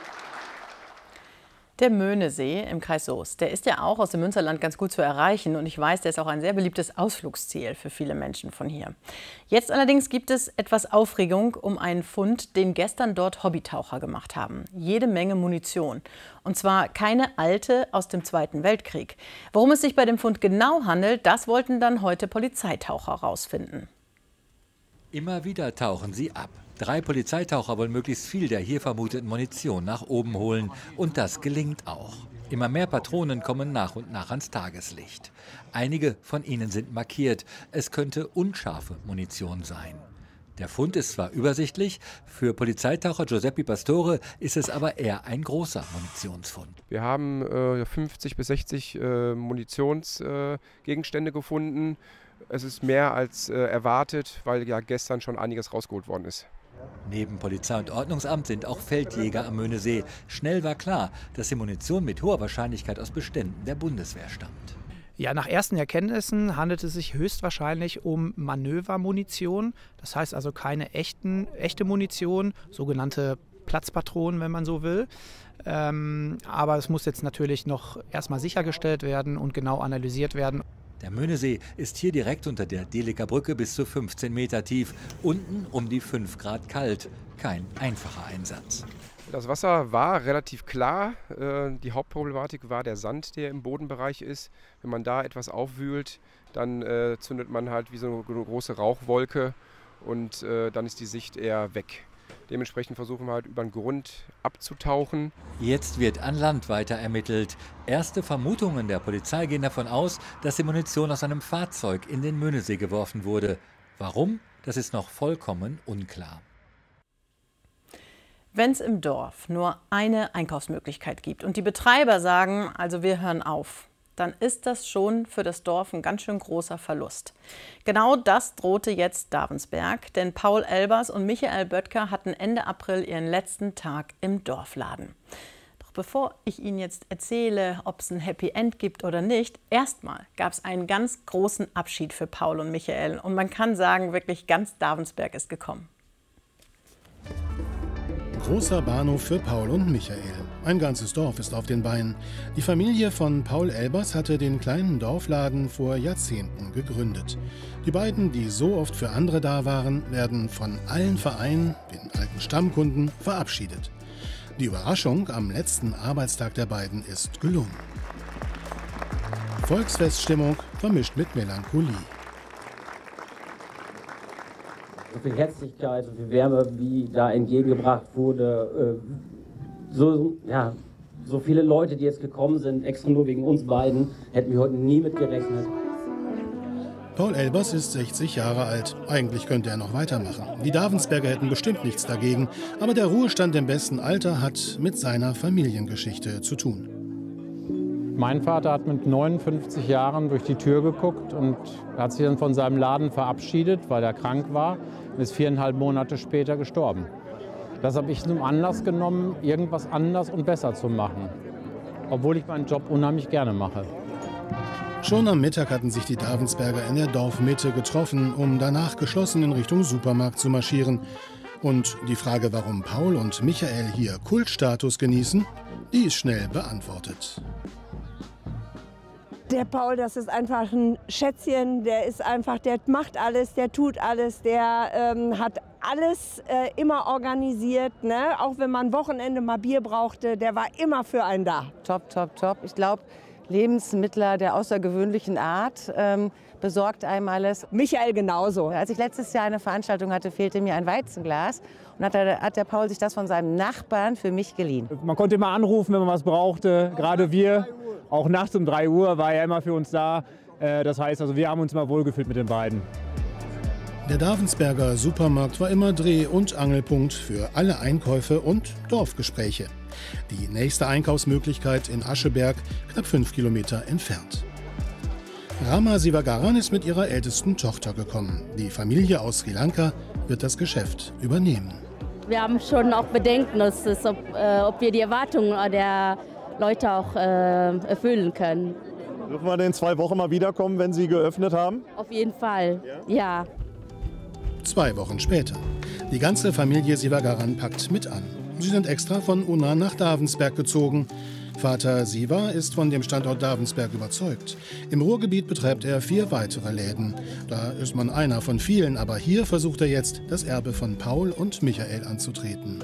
Der Möhnesee im Kreis Soest, der ist ja auch aus dem Münsterland ganz gut zu erreichen. Und ich weiß, der ist auch ein sehr beliebtes Ausflugsziel für viele Menschen von hier. Jetzt allerdings gibt es etwas Aufregung um einen Fund, den gestern dort Hobbytaucher gemacht haben. Jede Menge Munition. Und zwar keine alte aus dem Zweiten Weltkrieg. Worum es sich bei dem Fund genau handelt, das wollten dann heute Polizeitaucher rausfinden. Immer wieder tauchen sie ab. Drei Polizeitaucher wollen möglichst viel der hier vermuteten Munition nach oben holen. Und das gelingt auch. Immer mehr Patronen kommen nach und nach ans Tageslicht. Einige von ihnen sind markiert. Es könnte unscharfe Munition sein. Der Fund ist zwar übersichtlich, für Polizeitaucher Giuseppe Pastore ist es aber eher ein großer Munitionsfund. Wir haben äh, fünfzig bis sechzig äh, Munitionsgegenstände äh, gefunden. Es ist mehr als äh, erwartet, weil ja gestern schon einiges rausgeholt worden ist. Neben Polizei und Ordnungsamt sind auch Feldjäger am Möhnesee. Schnell war klar, dass die Munition mit hoher Wahrscheinlichkeit aus Beständen der Bundeswehr stammt. Ja, nach ersten Erkenntnissen handelt es sich höchstwahrscheinlich um Manövermunition. Das heißt also keine echten, echte Munition, sogenannte Platzpatronen, wenn man so will. Ähm, aber es muss jetzt natürlich noch erstmal sichergestellt werden und genau analysiert werden. Der Möhnesee ist hier direkt unter der Deliker Brücke bis zu fünfzehn Meter tief. Unten um die fünf Grad kalt. Kein einfacher Einsatz. Das Wasser war relativ klar. Die Hauptproblematik war der Sand, der im Bodenbereich ist. Wenn man da etwas aufwühlt, dann äh, zündet man halt wie so eine große Rauchwolke und äh, dann ist die Sicht eher weg. Dementsprechend versuchen wir halt über den Grund abzutauchen. Jetzt wird an Land weiter ermittelt. Erste Vermutungen der Polizei gehen davon aus, dass die Munition aus einem Fahrzeug in den Möhnesee geworfen wurde. Warum? Das ist noch vollkommen unklar. Wenn es im Dorf nur eine Einkaufsmöglichkeit gibt und die Betreiber sagen, also wir hören auf, dann ist das schon für das Dorf ein ganz schön großer Verlust. Genau das drohte jetzt Davensberg, denn Paul Elbers und Michael Böttger hatten Ende April ihren letzten Tag im Dorfladen. Doch bevor ich Ihnen jetzt erzähle, ob es ein Happy End gibt oder nicht, erstmal gab es einen ganz großen Abschied für Paul und Michael. Und man kann sagen, wirklich ganz Davensberg ist gekommen. Großer Bahnhof für Paul und Michael. Ein ganzes Dorf ist auf den Beinen. Die Familie von Paul Elbers hatte den kleinen Dorfladen vor Jahrzehnten gegründet. Die beiden, die so oft für andere da waren, werden von allen Vereinen, den alten Stammkunden, verabschiedet. Die Überraschung am letzten Arbeitstag der beiden ist gelungen. Volksfeststimmung vermischt mit Melancholie. So viel Herzlichkeit, so viel Wärme, wie da entgegengebracht wurde. So, ja, so viele Leute, die jetzt gekommen sind, extra nur wegen uns beiden, hätten wir heute nie mit gerechnet. Paul Elbers ist sechzig Jahre alt. Eigentlich könnte er noch weitermachen. Die Davensberger hätten bestimmt nichts dagegen. Aber der Ruhestand im besten Alter hat mit seiner Familiengeschichte zu tun. Mein Vater hat mit neunundfünfzig Jahren durch die Tür geguckt und hat sich dann von seinem Laden verabschiedet, weil er krank war und ist viereinhalb Monate später gestorben. Das habe ich zum Anlass genommen, irgendwas anders und besser zu machen, obwohl ich meinen Job unheimlich gerne mache. Schon am Mittag hatten sich die Davensberger in der Dorfmitte getroffen, um danach geschlossen in Richtung Supermarkt zu marschieren. Und die Frage, warum Paul und Michael hier Kultstatus genießen, die ist schnell beantwortet. Der Paul, das ist einfach ein Schätzchen, der ist einfach, der macht alles, der tut alles, der ähm, hat alles äh, immer organisiert, ne? Auch wenn man Wochenende mal Bier brauchte, der war immer für einen da. Top, top, top. Ich glaube, Lebensmittler der außergewöhnlichen Art, ähm, besorgt einem alles. Michael genauso. Als ich letztes Jahr eine Veranstaltung hatte, fehlte mir ein Weizenglas. Und hat der, hat der Paul sich das von seinem Nachbarn für mich geliehen. Man konnte immer anrufen, wenn man was brauchte, gerade wir. Auch nachts um drei Uhr war er immer für uns da. Das heißt, also wir haben uns immer wohlgefühlt mit den beiden. Der Davensberger Supermarkt war immer Dreh- und Angelpunkt für alle Einkäufe und Dorfgespräche. Die nächste Einkaufsmöglichkeit in Ascheberg, knapp fünf Kilometer entfernt. Rama Sivagaran ist mit ihrer ältesten Tochter gekommen. Die Familie aus Sri Lanka wird das Geschäft übernehmen. Wir haben schon auch Bedenken, dass es, ob, äh, ob wir die Erwartungen der Leute auch äh, erfüllen können. Dürfen wir denn in zwei Wochen mal wiederkommen, wenn Sie geöffnet haben? Auf jeden Fall, ja. ja. Zwei Wochen später. Die ganze Familie Sivagaran packt mit an. Sie sind extra von Unna nach Davensberg gezogen. Vater Siva ist von dem Standort Davensberg überzeugt. Im Ruhrgebiet betreibt er vier weitere Läden. Da ist man einer von vielen, aber hier versucht er jetzt, das Erbe von Paul und Michael anzutreten.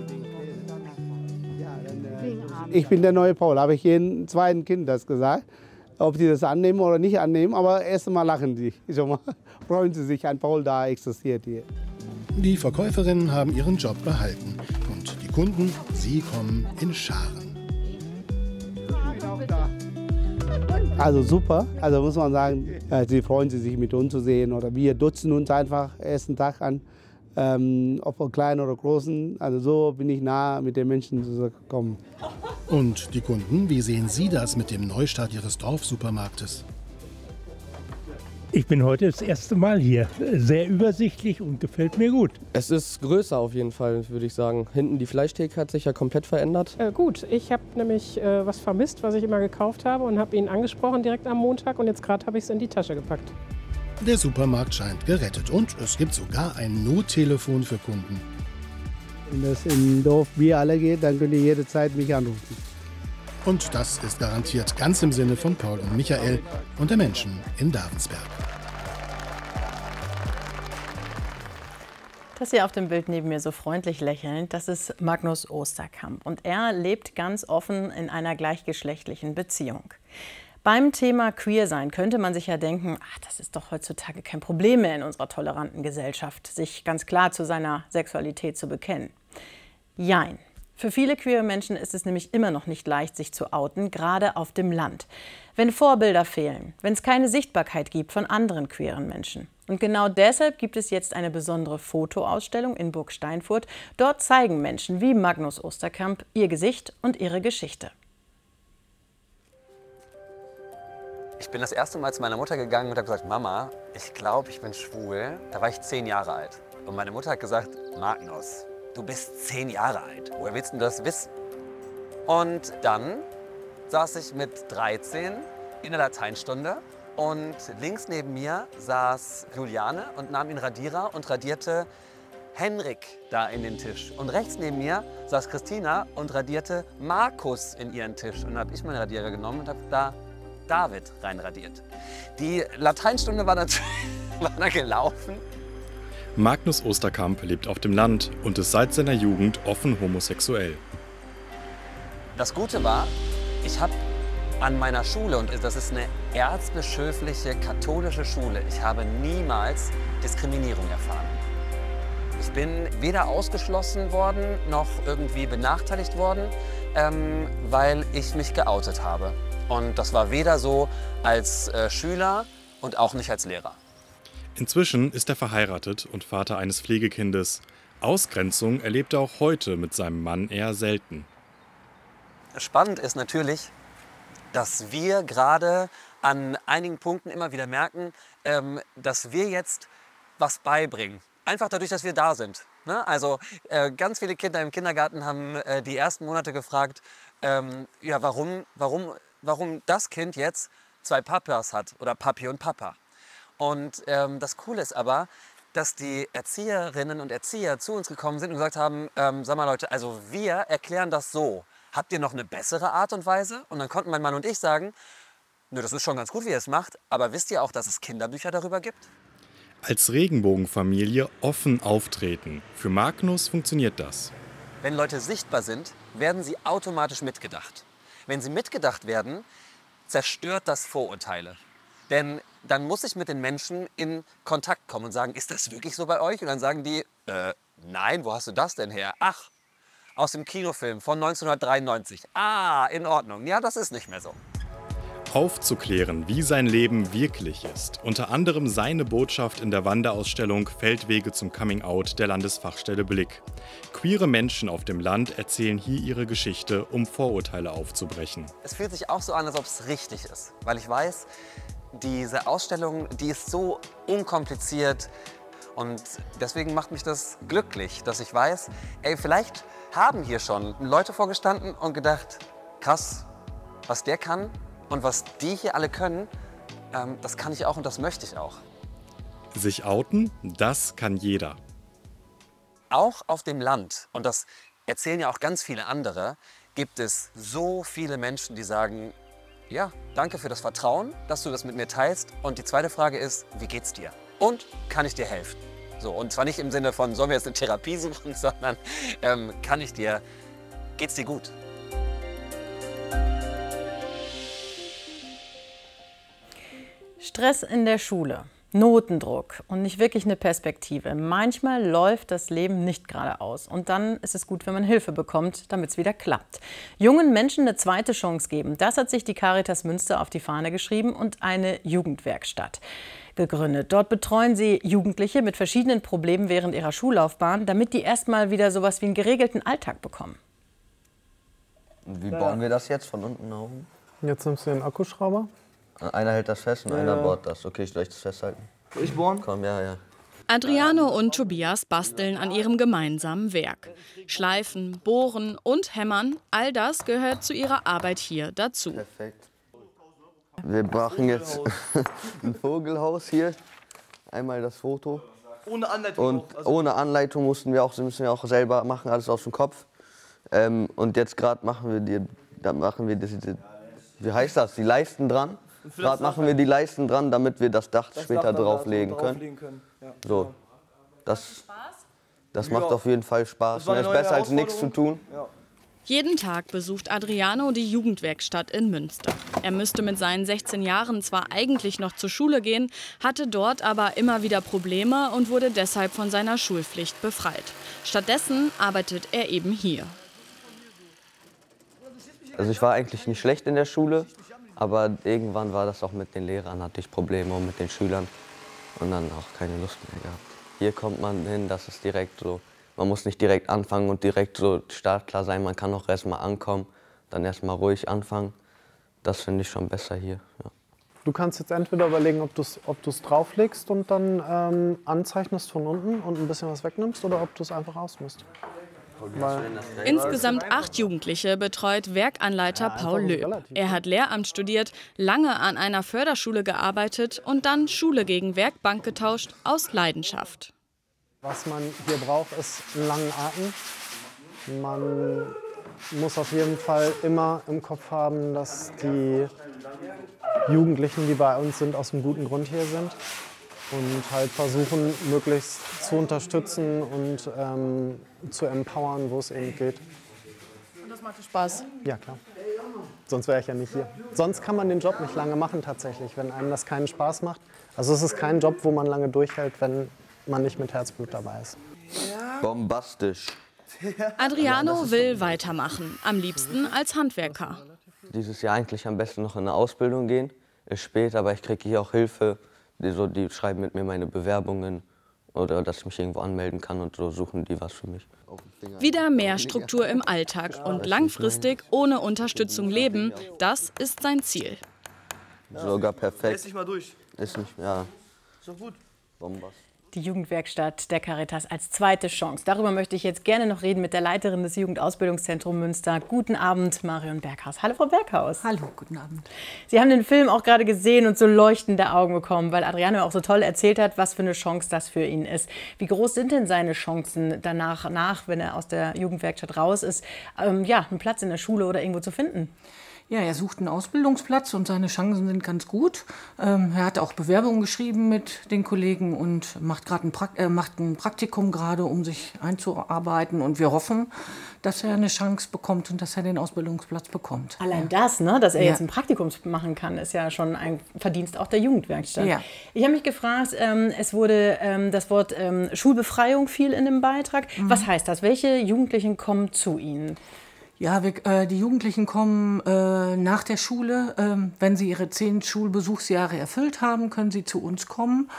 Ich bin der neue Paul, habe ich jedem zweiten Kind das gesagt. Ob die das annehmen oder nicht annehmen, aber erst einmal lachen die. Schon mal freuen sie sich, ein Paul da existiert hier. Die Verkäuferinnen haben ihren Job behalten. Und die Kunden, sie kommen in Scharen. Also super, also muss man sagen, sie freuen sich mit uns zu sehen. Oder wir dutzen uns einfach ersten Tag an. Ähm, ob von kleinen oder großen, also so bin ich nah mit den Menschen gekommen. Und die Kunden, wie sehen Sie das mit dem Neustart Ihres Dorfsupermarktes? Ich bin heute das erste Mal hier. Sehr übersichtlich und gefällt mir gut. Es ist größer auf jeden Fall, würde ich sagen. Hinten die Fleischtheke hat sich ja komplett verändert. Äh, gut, ich habe nämlich äh, was vermisst, was ich immer gekauft habe und habe ihn angesprochen direkt am Montag und jetzt gerade habe ich es in die Tasche gepackt. Der Supermarkt scheint gerettet und es gibt sogar ein Nottelefon für Kunden. Wenn es im Dorf Bier alle geht, dann könnt ihr jederzeit mich anrufen. Und das ist garantiert ganz im Sinne von Paul und Michael und der Menschen in Davensberg. Das hier auf dem Bild neben mir so freundlich lächelnd, das ist Magnus Osterkamp. Und er lebt ganz offen in einer gleichgeschlechtlichen Beziehung. Beim Thema Queer-Sein könnte man sich ja denken, ach, das ist doch heutzutage kein Problem mehr in unserer toleranten Gesellschaft, sich ganz klar zu seiner Sexualität zu bekennen. Jein. Für viele queere Menschen ist es nämlich immer noch nicht leicht, sich zu outen, gerade auf dem Land. Wenn Vorbilder fehlen, wenn es keine Sichtbarkeit gibt von anderen queeren Menschen. Und genau deshalb gibt es jetzt eine besondere Fotoausstellung in Burg Steinfurt. Dort zeigen Menschen wie Magnus Osterkamp ihr Gesicht und ihre Geschichte. Ich bin das erste Mal zu meiner Mutter gegangen und habe gesagt, Mama, ich glaube, ich bin schwul. Da war ich zehn Jahre alt. Und meine Mutter hat gesagt, Magnus, du bist zehn Jahre alt. Woher willst du das wissen? Und dann saß ich mit dreizehn in der Lateinstunde und links neben mir saß Juliane und nahm den Radierer und radierte Henrik da in den Tisch. Und rechts neben mir saß Christina und radierte Markus in ihren Tisch. Und dann habe ich meinen Radierer genommen und habe da David reinradiert. Die Lateinstunde war dann, war dann gelaufen. Magnus Osterkamp lebt auf dem Land und ist seit seiner Jugend offen homosexuell. Das Gute war, ich habe an meiner Schule, und das ist eine erzbischöfliche katholische Schule, ich habe niemals Diskriminierung erfahren. Ich bin weder ausgeschlossen worden, noch irgendwie benachteiligt worden, ähm, weil ich mich geoutet habe. Und das war weder so als äh, Schüler und auch nicht als Lehrer. Inzwischen ist er verheiratet und Vater eines Pflegekindes. Ausgrenzung erlebt er auch heute mit seinem Mann eher selten. Spannend ist natürlich, dass wir gerade an einigen Punkten immer wieder merken, ähm, dass wir jetzt was beibringen. Einfach dadurch, dass wir da sind. Ne? Also äh, ganz viele Kinder im Kindergarten haben äh, die ersten Monate gefragt, ähm, ja, warum, warum, warum das Kind jetzt zwei Papas hat oder Papi und Papa. Und ähm, das Coole ist aber, dass die Erzieherinnen und Erzieher zu uns gekommen sind und gesagt haben, ähm, sag mal Leute, also wir erklären das so. Habt ihr noch eine bessere Art und Weise? Und dann konnten mein Mann und ich sagen, nö, das ist schon ganz gut, wie ihr es macht, aber wisst ihr auch, dass es Kinderbücher darüber gibt? Als Regenbogenfamilie offen auftreten. Für Magnus funktioniert das. Wenn Leute sichtbar sind, werden sie automatisch mitgedacht. Wenn sie mitgedacht werden, zerstört das Vorurteile. Denn dann muss ich mit den Menschen in Kontakt kommen und sagen, ist das wirklich so bei euch? Und dann sagen die, äh, nein, wo hast du das denn her? Ach, aus dem Kinofilm von neunzehnhundertdreiundneunzig. Ah, in Ordnung. Ja, das ist nicht mehr so. Aufzuklären, wie sein Leben wirklich ist. Unter anderem seine Botschaft in der Wanderausstellung Feldwege zum Coming-out der Landesfachstelle Blick. Queere Menschen auf dem Land erzählen hier ihre Geschichte, um Vorurteile aufzubrechen. Es fühlt sich auch so an, als ob es richtig ist. Weil ich weiß, diese Ausstellung, die ist so unkompliziert. Und deswegen macht mich das glücklich, dass ich weiß, ey, vielleicht haben hier schon Leute vorgestanden und gedacht, krass, was der kann und was die hier alle können, ähm, das kann ich auch und das möchte ich auch. Sich outen, das kann jeder. Auch auf dem Land, und das erzählen ja auch ganz viele andere, gibt es so viele Menschen, die sagen, ja, danke für das Vertrauen, dass du das mit mir teilst. Und die zweite Frage ist, wie geht's dir? Und kann ich dir helfen? So, und zwar nicht im Sinne von, sollen wir jetzt eine Therapie suchen, sondern ähm, kann ich dir, geht's dir gut? Stress in der Schule, Notendruck und nicht wirklich eine Perspektive. Manchmal läuft das Leben nicht geradeaus und dann ist es gut, wenn man Hilfe bekommt, damit es wieder klappt. Jungen Menschen eine zweite Chance geben, das hat sich die Caritas Münster auf die Fahne geschrieben und eine Jugendwerkstatt gegründet. Dort betreuen sie Jugendliche mit verschiedenen Problemen während ihrer Schullaufbahn, damit die erstmal wieder sowas wie einen geregelten Alltag bekommen. Und wie bauen wir das jetzt von unten nach oben? Jetzt nimmst du den Akkuschrauber. Einer hält das fest und ja. einer bohrt das. Okay, ich soll ich das festhalten? Ich bohren? Komm, ja, ja. Adriano und Tobias basteln an ihrem gemeinsamen Werk. Schleifen, bohren und hämmern, all das gehört zu ihrer Arbeit hier dazu. Perfekt. Wir brauchen jetzt ein Vogelhaus hier. Einmal das Foto. Ohne Anleitung Und auch, also ohne Anleitung mussten wir auch, müssen wir auch selber machen, alles aus dem Kopf. Ähm, und jetzt gerade machen wir die, da machen wir die, die, wie heißt das, die Leisten dran. Gerade machen wir die Leisten dran, damit wir das Dach das später Dach drauflegen da, können. drauflegen können. Ja, So, genau. das, das macht Ja. auf jeden Fall Spaß. Das war Ne? eine Ist neue besser als nichts zu tun. Ja. Jeden Tag besucht Adriano die Jugendwerkstatt in Münster. Er müsste mit seinen sechzehn Jahren zwar eigentlich noch zur Schule gehen, hatte dort aber immer wieder Probleme und wurde deshalb von seiner Schulpflicht befreit. Stattdessen arbeitet er eben hier. Also ich war eigentlich nicht schlecht in der Schule, aber irgendwann war das auch mit den Lehrern, hatte ich Probleme und mit den Schülern und dann auch keine Lust mehr gehabt. Hier kommt man hin, das ist direkt so. Man muss nicht direkt anfangen und direkt so startklar sein. Man kann auch erst mal ankommen, dann erst mal ruhig anfangen. Das finde ich schon besser hier. Ja. Du kannst jetzt entweder überlegen, ob du es ob du's drauflegst und dann ähm, anzeichnest von unten und ein bisschen was wegnimmst oder ob du es einfach ausmisst. Weil Insgesamt acht Jugendliche betreut Werkanleiter Paul Löb. Er hat Lehramt studiert, lange an einer Förderschule gearbeitet und dann Schule gegen Werkbank getauscht aus Leidenschaft. Was man hier braucht, ist einen langen Atem. Man muss auf jeden Fall immer im Kopf haben, dass die Jugendlichen, die bei uns sind, aus einem guten Grund hier sind. Und halt versuchen, möglichst zu unterstützen und ähm, zu empowern, wo es eben geht. Und das macht dir Spaß? Ja, klar. Sonst wäre ich ja nicht hier. Sonst kann man den Job nicht lange machen tatsächlich, wenn einem das keinen Spaß macht. Also es ist kein Job, wo man lange durchhält, wenn man nicht mit Herzblut dabei ist. Bombastisch. Adriano will weitermachen, am liebsten als Handwerker. Dieses Jahr eigentlich am besten noch in eine Ausbildung gehen. Ist spät, aber ich kriege hier auch Hilfe. Die, so, die schreiben mit mir meine Bewerbungen oder dass ich mich irgendwo anmelden kann und so suchen die was für mich. Wieder mehr Struktur im Alltag und langfristig ohne Unterstützung leben, das ist sein Ziel. Sogar perfekt. Lässt dich mal durch. Ist nicht, ja. Ist doch gut. Bombast. Die Jugendwerkstatt der Caritas als zweite Chance. Darüber möchte ich jetzt gerne noch reden mit der Leiterin des Jugendausbildungszentrums Münster. Guten Abend, Marion Berghaus. Hallo, Frau Berghaus. Hallo, guten Abend. Sie haben den Film auch gerade gesehen und so leuchtende Augen bekommen, weil Adriano auch so toll erzählt hat, was für eine Chance das für ihn ist. Wie groß sind denn seine Chancen danach, nach, wenn er aus der Jugendwerkstatt raus ist, ähm, ja, einen Platz in der Schule oder irgendwo zu finden? Ja, er sucht einen Ausbildungsplatz und seine Chancen sind ganz gut. Ähm, er hat auch Bewerbungen geschrieben mit den Kollegen und macht gerade ein, pra äh, macht ein Praktikum gerade, um sich einzuarbeiten. Und wir hoffen, dass er eine Chance bekommt und dass er den Ausbildungsplatz bekommt. Allein ja. das, ne, dass er ja. jetzt ein Praktikum machen kann, ist ja schon ein Verdienst auch der Jugendwerkstatt. Ja. Ich habe mich gefragt, ähm, es wurde ähm, das Wort ähm, Schulbefreiung fiel in dem Beitrag. Mhm. Was heißt das? Welche Jugendlichen kommen zu Ihnen? Ja, wir, äh, die Jugendlichen kommen äh, nach der Schule. Ähm, wenn sie ihre zehn Schulbesuchsjahre erfüllt haben, können sie zu uns kommen.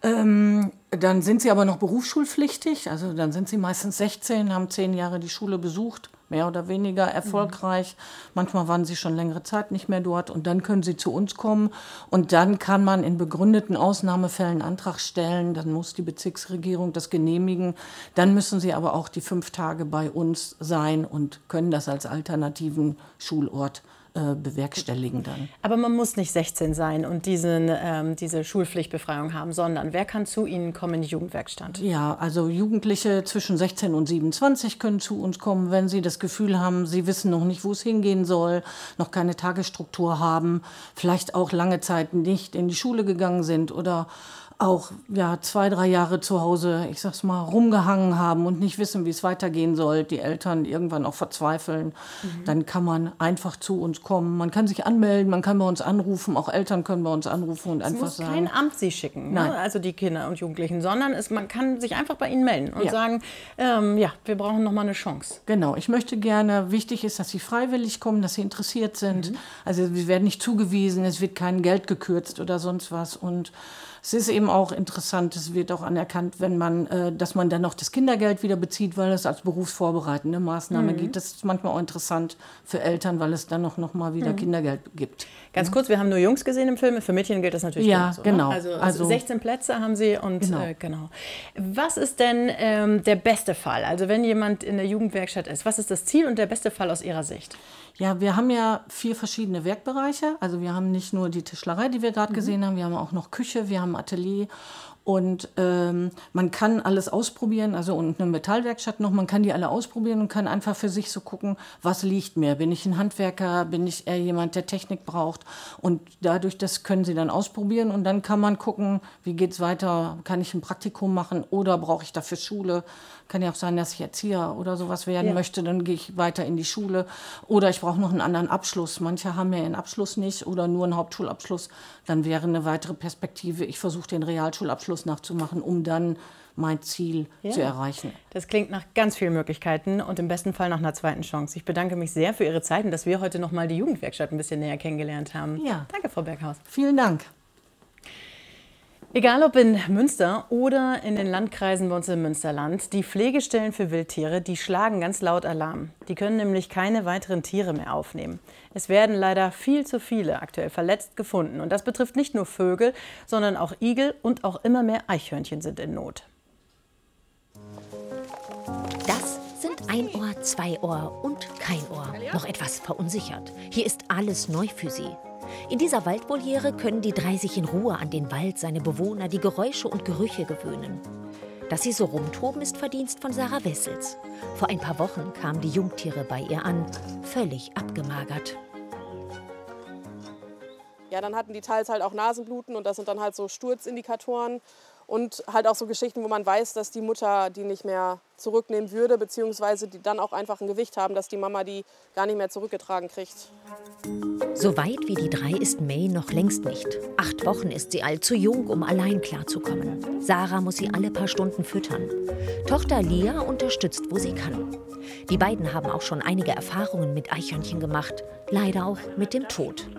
Ähm, dann sind sie aber noch berufsschulpflichtig. Also dann sind sie meistens sechzehn, haben zehn Jahre die Schule besucht, mehr oder weniger erfolgreich. Mhm. Manchmal waren sie schon längere Zeit nicht mehr dort. Und dann können sie zu uns kommen. Und dann kann man in begründeten Ausnahmefällen einen Antrag stellen. Dann muss die Bezirksregierung das genehmigen. Dann müssen sie aber auch die fünf Tage bei uns sein und können das als alternativen Schulort äh, bewerkstelligen dann. Aber man muss nicht sechzehn sein und diesen, ähm, diese Schulpflichtbefreiung haben, sondern wer kann zu Ihnen kommen in die Jugendwerkstatt? Ja, also Jugendliche zwischen sechzehn und siebenundzwanzig können zu uns kommen, wenn sie das Gefühl haben, sie wissen noch nicht, wo es hingehen soll, noch keine Tagesstruktur haben, vielleicht auch lange Zeit nicht in die Schule gegangen sind oder auch ja, zwei, drei Jahre zu Hause, ich sag's mal, rumgehangen haben und nicht wissen, wie es weitergehen soll, die Eltern irgendwann auch verzweifeln, mhm. dann kann man einfach zu uns kommen. Man kann sich anmelden, man kann bei uns anrufen, auch Eltern können bei uns anrufen und es einfach muss sagen. kein Amt Sie schicken, Nein. Ne? Also die Kinder und Jugendlichen, sondern es, man kann sich einfach bei Ihnen melden und Ja. sagen, ähm, ja, wir brauchen noch mal eine Chance. Genau, ich möchte gerne, wichtig ist, dass sie freiwillig kommen, dass sie interessiert sind. Mhm. Also sie werden nicht zugewiesen, es wird kein Geld gekürzt oder sonst was. Und es ist eben auch interessant, es wird auch anerkannt, wenn man, äh, dass man dann noch das Kindergeld wieder bezieht, weil es als berufsvorbereitende Maßnahme Mhm. gibt. Das ist manchmal auch interessant für Eltern, weil es dann noch, noch mal wieder Mhm. Kindergeld gibt. Ganz kurz, wir haben nur Jungs gesehen im Film, für Mädchen gilt das natürlich Ja, genauso, genau. Ne? Also, also Also- sechzehn Plätze haben Sie und Genau. Äh, genau. Was ist denn ähm, der beste Fall? Also wenn jemand in der Jugendwerkstatt ist, was ist das Ziel und der beste Fall aus Ihrer Sicht? Ja, wir haben ja vier verschiedene Werkbereiche. Also wir haben nicht nur die Tischlerei, die wir gerade Mhm. gesehen haben, wir haben auch noch Küche, wir haben Atelier Und ähm, man kann alles ausprobieren, also und eine Metallwerkstatt noch, man kann die alle ausprobieren und kann einfach für sich so gucken, was liegt mir. Bin ich ein Handwerker, bin ich eher jemand, der Technik braucht? Und dadurch, das können sie dann ausprobieren und dann kann man gucken, wie geht es weiter, kann ich ein Praktikum machen oder brauche ich dafür Schule? Kann ja auch sein, dass ich Erzieher oder sowas werden ja. möchte, dann gehe ich weiter in die Schule. Oder ich brauche noch einen anderen Abschluss. Manche haben ja einen Abschluss nicht oder nur einen Hauptschulabschluss. Dann wäre eine weitere Perspektive, ich versuche den Realschulabschluss nachzumachen, um dann mein Ziel ja. zu erreichen. Das klingt nach ganz vielen Möglichkeiten und im besten Fall nach einer zweiten Chance. Ich bedanke mich sehr für Ihre Zeit und dass wir heute noch mal die Jugendwerkstatt ein bisschen näher kennengelernt haben. Ja. Danke, Frau Berghaus. Vielen Dank. Egal ob in Münster oder in den Landkreisen bei uns im Münsterland, die Pflegestellen für Wildtiere, die schlagen ganz laut Alarm. Die können nämlich keine weiteren Tiere mehr aufnehmen. Es werden leider viel zu viele aktuell verletzt gefunden. Und das betrifft nicht nur Vögel, sondern auch Igel und auch immer mehr Eichhörnchen sind in Not. Das sind ein Ohr, zwei Ohr und kein Ohr. Noch etwas verunsichert. Hier ist alles neu für sie. In dieser Waldvoliere können die drei sich in Ruhe an den Wald, seine Bewohner, die Geräusche und Gerüche gewöhnen. Dass sie so rumtoben, ist Verdienst von Sarah Wessels. Vor ein paar Wochen kamen die Jungtiere bei ihr an, völlig abgemagert. Ja, dann hatten die teils halt auch Nasenbluten und das sind dann halt so Sturzindikatoren. Und halt auch so Geschichten, wo man weiß, dass die Mutter die nicht mehr zurücknehmen würde, beziehungsweise die dann auch einfach ein Gewicht haben, dass die Mama die gar nicht mehr zurückgetragen kriegt. So weit wie die drei ist May noch längst nicht. Acht Wochen ist sie alt, zu jung, um allein klarzukommen. Sarah muss sie alle paar Stunden füttern. Tochter Lia unterstützt, wo sie kann. Die beiden haben auch schon einige Erfahrungen mit Eichhörnchen gemacht, leider auch mit dem Tod.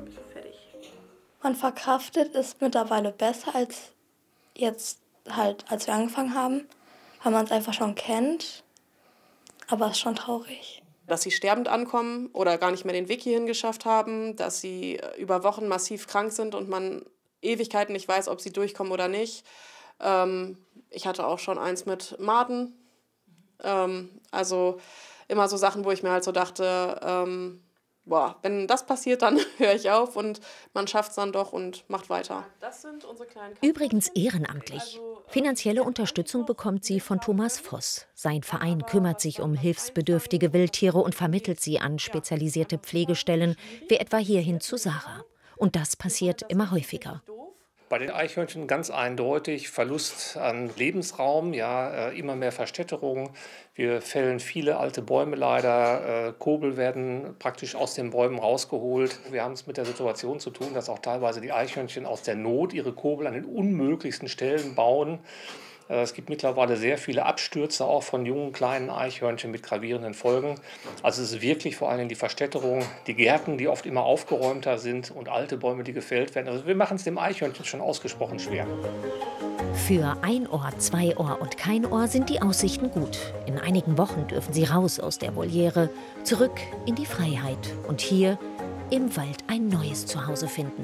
Man verkraftet es mittlerweile besser als jetzt halt, als wir angefangen haben, weil man es einfach schon kennt. Aber es ist schon traurig. Dass sie sterbend ankommen oder gar nicht mehr den Weg hierhin geschafft haben, dass sie über Wochen massiv krank sind und man Ewigkeiten nicht weiß, ob sie durchkommen oder nicht. Ähm, ich hatte auch schon eins mit Maden. Ähm, also immer so Sachen, wo ich mir halt so dachte, ähm, boah, wenn das passiert, dann höre ich auf und man schafft es dann doch und macht weiter. Das sind unsere kleinen Katzen. Übrigens ehrenamtlich. Finanzielle Unterstützung bekommt sie von Thomas Voss. Sein Verein kümmert sich um hilfsbedürftige Wildtiere und vermittelt sie an spezialisierte Pflegestellen, wie etwa hierhin zu Sarah. Und das passiert immer häufiger. Bei den Eichhörnchen ganz eindeutig Verlust an Lebensraum, ja, immer mehr Verstädterung. Wir fällen viele alte Bäume leider, Kobel werden praktisch aus den Bäumen rausgeholt. Wir haben es mit der Situation zu tun, dass auch teilweise die Eichhörnchen aus der Not ihre Kobel an den unmöglichsten Stellen bauen. Es gibt mittlerweile sehr viele Abstürze auch von jungen, kleinen Eichhörnchen mit gravierenden Folgen. Also es ist wirklich vor allem die Verstädterung, die Gärten, die oft immer aufgeräumter sind und alte Bäume, die gefällt werden. Also wir machen es dem Eichhörnchen schon ausgesprochen schwer. Für ein Ohr, zwei Ohr und kein Ohr sind die Aussichten gut. In einigen Wochen dürfen sie raus aus der Voliere, zurück in die Freiheit und hier im Wald ein neues Zuhause finden.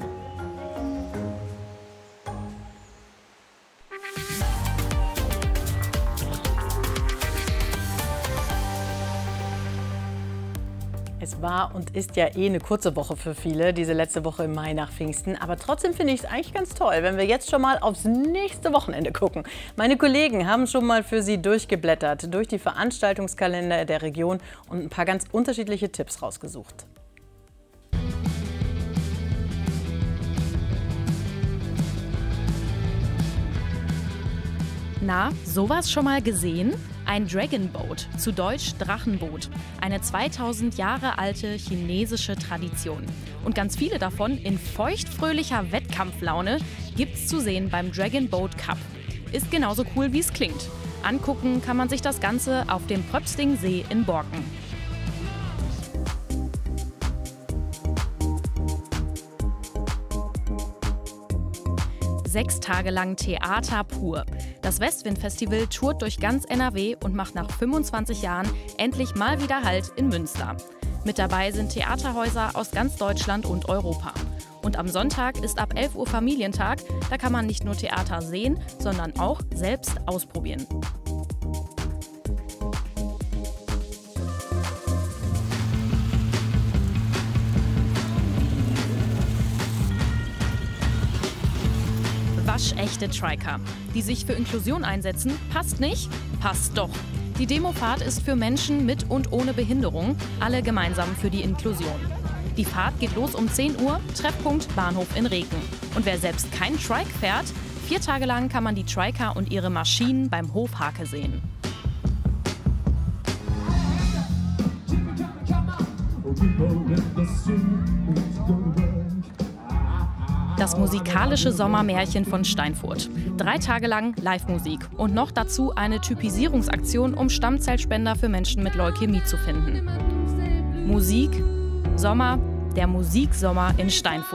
Es war und ist ja eh eine kurze Woche für viele, diese letzte Woche im Mai nach Pfingsten. Aber trotzdem finde ich es eigentlich ganz toll, wenn wir jetzt schon mal aufs nächste Wochenende gucken. Meine Kollegen haben schon mal für Sie durchgeblättert, durch die Veranstaltungskalender der Region und ein paar ganz unterschiedliche Tipps rausgesucht. Na, sowas schon mal gesehen? Ein Dragon Boat, zu Deutsch Drachenboot. Eine zweitausend Jahre alte chinesische Tradition. Und ganz viele davon in feuchtfröhlicher Wettkampflaune gibt's zu sehen beim Dragon Boat Cup. Ist genauso cool, wie es klingt. Angucken kann man sich das Ganze auf dem Pröpstingsee in Borken. Sechs Tage lang Theater pur. Das Westwind-Festival tourt durch ganz N R W und macht nach fünfundzwanzig Jahren endlich mal wieder Halt in Münster. Mit dabei sind Theaterhäuser aus ganz Deutschland und Europa. Und am Sonntag ist ab elf Uhr Familientag. Da kann man nicht nur Theater sehen, sondern auch selbst ausprobieren. Waschechte Triker. Die sich für Inklusion einsetzen, passt nicht? Passt doch. Die Demofahrt ist für Menschen mit und ohne Behinderung, alle gemeinsam für die Inklusion. Die Fahrt geht los um zehn Uhr, Treffpunkt Bahnhof in Reken. Und wer selbst kein Trike fährt, vier Tage lang kann man die Triker und ihre Maschinen beim Hof Hake sehen. Das musikalische Sommermärchen von Steinfurt. Drei Tage lang Live-Musik und noch dazu eine Typisierungsaktion, um Stammzellspender für Menschen mit Leukämie zu finden. Musik, Sommer, der Musiksommer in Steinfurt.